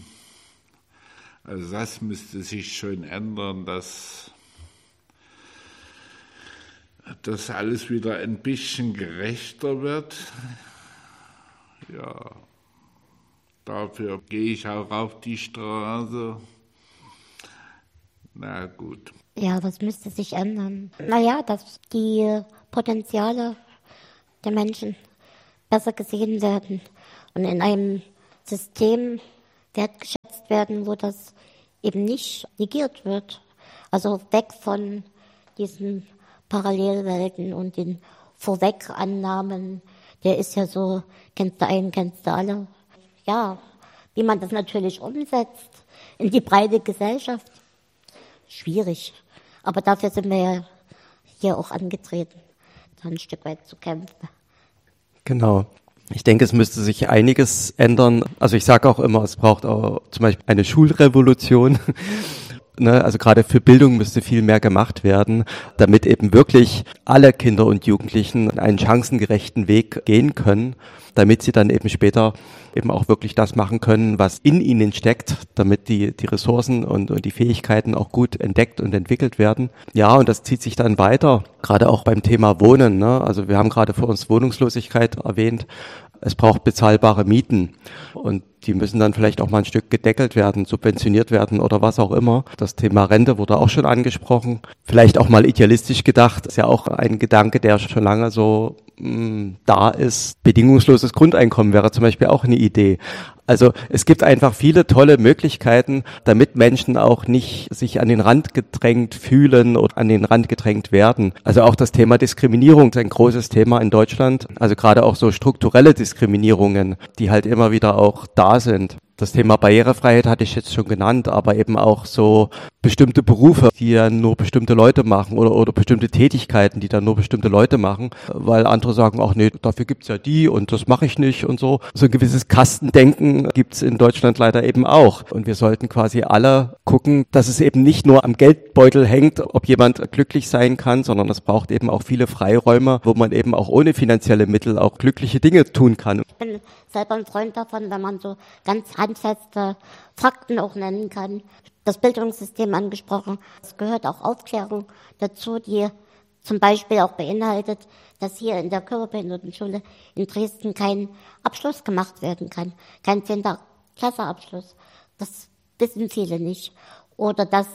Also das müsste sich schon ändern, dass das alles wieder ein bisschen gerechter wird. Ja, dafür gehe ich auch auf die Straße. Na gut. Ja, was müsste sich ändern? Naja, dass die Potenziale der Menschen besser gesehen werden und in einem System wertgeschätzt werden, wo das eben nicht negiert wird. Also weg von diesen Parallelwelten und den Vorwegannahmen, der ist ja so, kennst du einen, kennst du alle. Ja, wie man das natürlich umsetzt in die breite Gesellschaft, schwierig. Aber dafür sind wir ja hier auch angetreten, da ein Stück weit zu kämpfen. Genau. Ich denke, es müsste sich einiges ändern. Also ich sage auch immer, es braucht auch zum Beispiel eine Schulrevolution. Ne, also gerade für Bildung müsste viel mehr gemacht werden, damit eben wirklich alle Kinder und Jugendlichen einen chancengerechten Weg gehen können, damit sie dann eben später eben auch wirklich das machen können, was in ihnen steckt, damit die die Ressourcen und, und die Fähigkeiten auch gut entdeckt und entwickelt werden. Ja, und das zieht sich dann weiter, gerade auch beim Thema Wohnen. Ne? Also wir haben gerade vor uns Wohnungslosigkeit erwähnt. Es braucht bezahlbare Mieten und die müssen dann vielleicht auch mal ein Stück gedeckelt werden, subventioniert werden oder was auch immer. Das Thema Rente wurde auch schon angesprochen. Vielleicht auch mal idealistisch gedacht, ist ja auch ein Gedanke, der schon lange so mh, da ist. Bedingungsloses Grundeinkommen wäre zum Beispiel auch eine Idee. Also es gibt einfach viele tolle Möglichkeiten, damit Menschen auch nicht sich an den Rand gedrängt fühlen oder an den Rand gedrängt werden. Also auch das Thema Diskriminierung ist ein großes Thema in Deutschland. Also gerade auch so strukturelle Diskriminierungen, die halt immer wieder auch da sind. Das Thema Barrierefreiheit hatte ich jetzt schon genannt, aber eben auch so bestimmte Berufe, die ja nur bestimmte Leute machen oder oder bestimmte Tätigkeiten, die dann nur bestimmte Leute machen, weil andere sagen, ach nee, dafür gibt's ja die und das mache ich nicht und so. So ein gewisses Kastendenken gibt's in Deutschland leider eben auch. Und wir sollten quasi alle gucken, dass es eben nicht nur am Geldbeutel hängt, ob jemand glücklich sein kann, sondern es braucht eben auch viele Freiräume, wo man eben auch ohne finanzielle Mittel auch glückliche Dinge tun kann. Ich bin selber ein Freund davon, wenn man so ganz handfeste Fakten auch nennen kann. Das Bildungssystem angesprochen. Es gehört auch Aufklärung dazu, die zum Beispiel auch beinhaltet, dass hier in der Körperbehindertenschule in Dresden kein Abschluss gemacht werden kann. Kein zehnter Klasse Abschluss. Das wissen viele nicht. Oder dass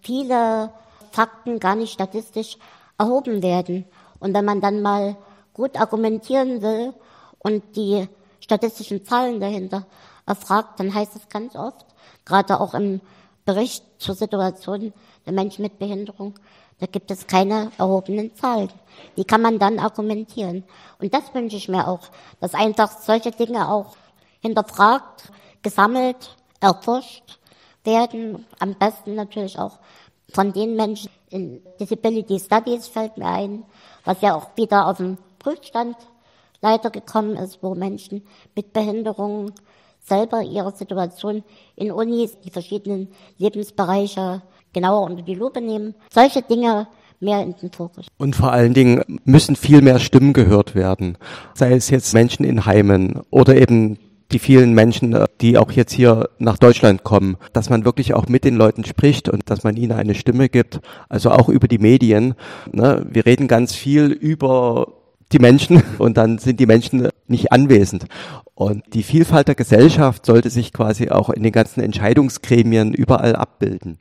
viele Fakten gar nicht statistisch erhoben werden. Und wenn man dann mal gut argumentieren will und die statistischen Zahlen dahinter erfragt, dann heißt es ganz oft, gerade auch im Bericht zur Situation der Menschen mit Behinderung, da gibt es keine erhobenen Zahlen. Die kann man dann argumentieren. Und das wünsche ich mir auch, dass einfach solche Dinge auch hinterfragt, gesammelt, erforscht werden. Am besten natürlich auch von den Menschen in Disability Studies fällt mir ein, was ja auch wieder auf den Prüfstand leider gekommen ist, wo Menschen mit Behinderungen selber ihre Situation in Unis, die verschiedenen Lebensbereiche genauer unter die Lupe nehmen. Solche Dinge mehr in den Fokus. Und vor allen Dingen müssen viel mehr Stimmen gehört werden. Sei es jetzt Menschen in Heimen oder eben die vielen Menschen, die auch jetzt hier nach Deutschland kommen, dass man wirklich auch mit den Leuten spricht und dass man ihnen eine Stimme gibt. Also auch über die Medien. Wir reden ganz viel über die Menschen und dann sind die Menschen nicht anwesend. Und die Vielfalt der Gesellschaft sollte sich quasi auch in den ganzen Entscheidungsgremien überall abbilden.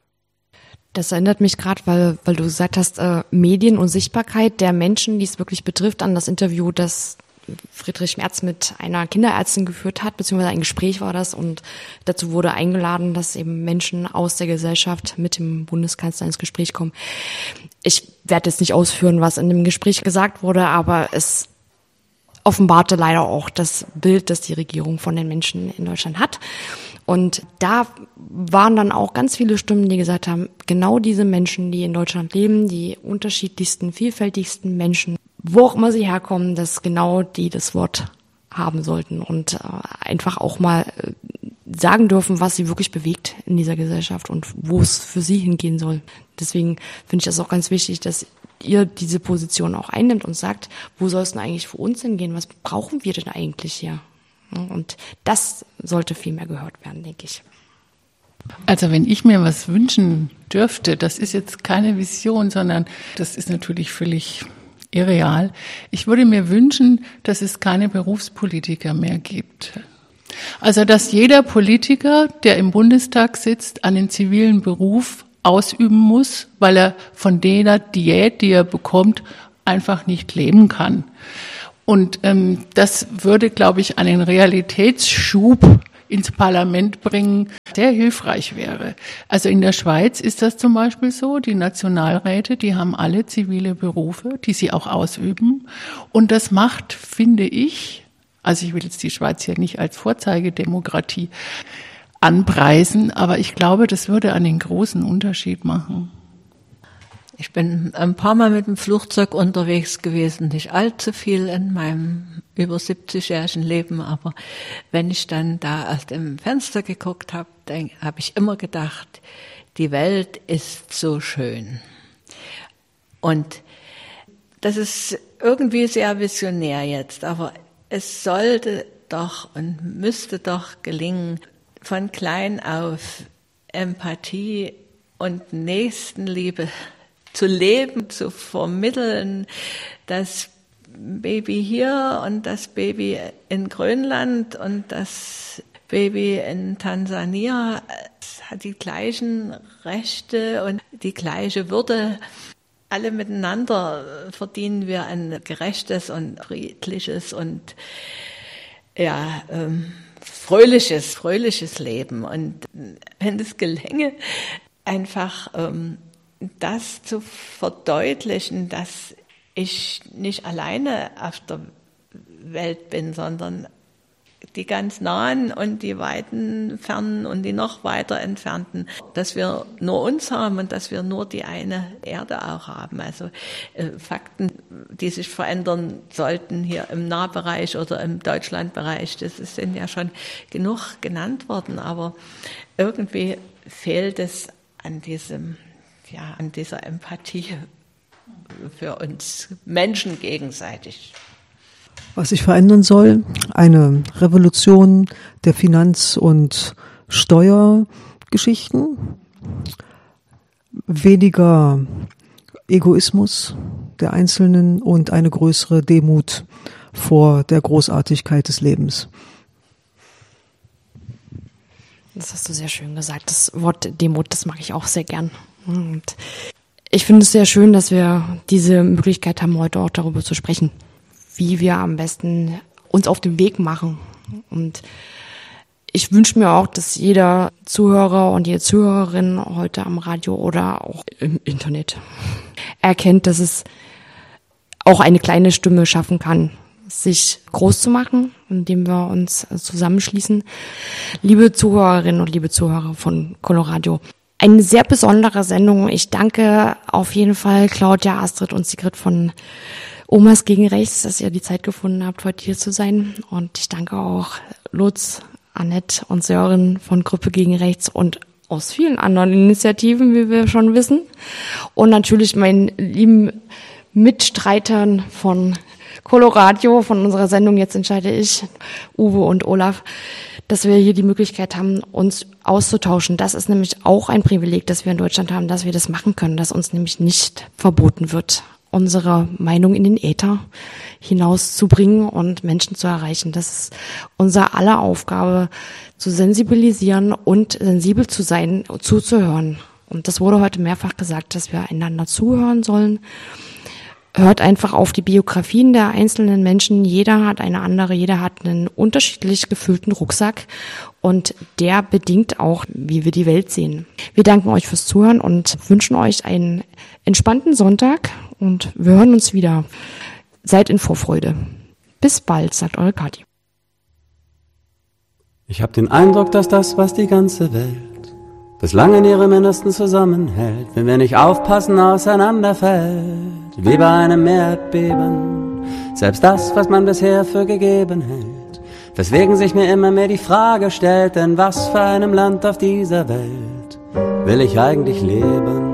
Das erinnert mich gerade, weil weil du gesagt hast, äh, Medien und Sichtbarkeit der Menschen, die es wirklich betrifft, an das Interview, das Friedrich Merz mit einer Kinderärztin geführt hat, beziehungsweise ein Gespräch war das, und dazu wurde eingeladen, dass eben Menschen aus der Gesellschaft mit dem Bundeskanzler ins Gespräch kommen. Ich werde jetzt nicht ausführen, was in dem Gespräch gesagt wurde, aber es offenbarte leider auch das Bild, das die Regierung von den Menschen in Deutschland hat. Und da waren dann auch ganz viele Stimmen, die gesagt haben, genau diese Menschen, die in Deutschland leben, die unterschiedlichsten, vielfältigsten Menschen, wo auch immer sie herkommen, dass genau die das Wort haben sollten und äh, einfach auch mal äh, sagen dürfen, was sie wirklich bewegt in dieser Gesellschaft und wo es für sie hingehen soll. Deswegen finde ich das auch ganz wichtig, dass ihr diese Position auch einnimmt und sagt, wo soll es denn eigentlich für uns hingehen? Was brauchen wir denn eigentlich hier? Und das sollte viel mehr gehört werden, denke ich. Also wenn ich mir was wünschen dürfte, das ist jetzt keine Vision, sondern das ist natürlich völlig irreal. Ich würde mir wünschen, dass es keine Berufspolitiker mehr gibt. Also dass jeder Politiker, der im Bundestag sitzt, einen zivilen Beruf ausüben muss, weil er von der Diät, die er bekommt, einfach nicht leben kann. Und ähm, das würde, glaube ich, einen Realitätsschub ins Parlament bringen, sehr hilfreich wäre. Also in der Schweiz ist das zum Beispiel so, die Nationalräte, die haben alle zivile Berufe, die sie auch ausüben. Und das macht, finde ich, also ich will jetzt die Schweiz hier nicht als Vorzeigedemokratie anpreisen, aber ich glaube, das würde einen großen Unterschied machen. Ich bin ein paar Mal mit dem Flugzeug unterwegs gewesen, nicht allzu viel in meinem über siebzigjährigen Leben, aber wenn ich dann da aus dem Fenster geguckt habe, dann habe ich immer gedacht, die Welt ist so schön. Und das ist irgendwie sehr visionär jetzt, aber es sollte doch und müsste doch gelingen, von klein auf Empathie und Nächstenliebe zu leben, zu vermitteln, dass Baby hier und das Baby in Grönland und das Baby in Tansania hat die gleichen Rechte und die gleiche Würde. Alle miteinander verdienen wir ein gerechtes und friedliches und ja, ähm, fröhliches, fröhliches Leben. Und wenn es gelänge, einfach ähm, das zu verdeutlichen, dass ich nicht alleine auf der Welt bin, sondern die ganz nahen und die weiten fernen und die noch weiter entfernten, dass wir nur uns haben und dass wir nur die eine Erde auch haben. Also äh, Fakten, die sich verändern sollten hier im Nahbereich oder im Deutschlandbereich, das sind ja schon genug genannt worden, aber irgendwie fehlt es an diesem, ja, an dieser Empathie für uns Menschen gegenseitig. Was sich verändern soll, eine Revolution der Finanz- und Steuergeschichten, weniger Egoismus der Einzelnen und eine größere Demut vor der Großartigkeit des Lebens. Das hast du sehr schön gesagt. Das Wort Demut, das mag ich auch sehr gern. Und ich finde es sehr schön, dass wir diese Möglichkeit haben, heute auch darüber zu sprechen, wie wir am besten uns auf den Weg machen. Und ich wünsche mir auch, dass jeder Zuhörer und jede Zuhörerin heute am Radio oder auch im Internet erkennt, dass es auch eine kleine Stimme schaffen kann, sich groß zu machen, indem wir uns zusammenschließen. Liebe Zuhörerinnen und liebe Zuhörer von Coloradio, eine sehr besondere Sendung. Ich danke auf jeden Fall Claudia, Astrid und Sigrid von Omas gegen Rechts, dass ihr die Zeit gefunden habt, heute hier zu sein. Und ich danke auch Lutz, Annette und Sören von Gruppe gegen Rechts und aus vielen anderen Initiativen, wie wir schon wissen. Und natürlich meinen lieben Mitstreitern von Coloradio, von unserer Sendung Jetzt entscheide ich, Uwe und Olaf, dass wir hier die Möglichkeit haben, uns auszutauschen. Das ist nämlich auch ein Privileg, das wir in Deutschland haben, dass wir das machen können, dass uns nämlich nicht verboten wird, unsere Meinung in den Äther hinauszubringen und Menschen zu erreichen. Das ist unser aller Aufgabe, zu sensibilisieren und sensibel zu sein, zuzuhören. Und das wurde heute mehrfach gesagt, dass wir einander zuhören sollen. Hört einfach auf die Biografien der einzelnen Menschen. Jeder hat eine andere, jeder hat einen unterschiedlich gefüllten Rucksack und der bedingt auch, wie wir die Welt sehen. Wir danken euch fürs Zuhören und wünschen euch einen entspannten Sonntag und wir hören uns wieder. Seid in Vorfreude. Bis bald, sagt eure Kathi. Ich hab den Eindruck, dass das, was die ganze Welt bislang in ihrem Innersten zusammenhält, wenn wir nicht aufpassen, auseinanderfällt, wie bei einem Erdbeben. Selbst das, was man bisher für gegeben hält, weswegen sich mir immer mehr die Frage stellt, in was für einem Land auf dieser Welt will ich eigentlich leben?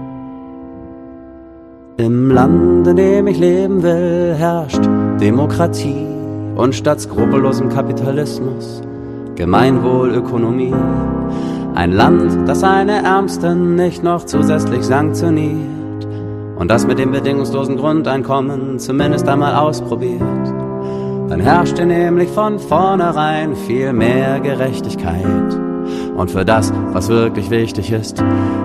Im Land, in dem ich leben will, herrscht Demokratie und statt skrupellosem Kapitalismus Gemeinwohlökonomie. Ein Land, das seine Ärmsten nicht noch zusätzlich sanktioniert und das mit dem bedingungslosen Grundeinkommen zumindest einmal ausprobiert. Dann herrschte nämlich von vornherein viel mehr Gerechtigkeit. Und für das, was wirklich wichtig ist,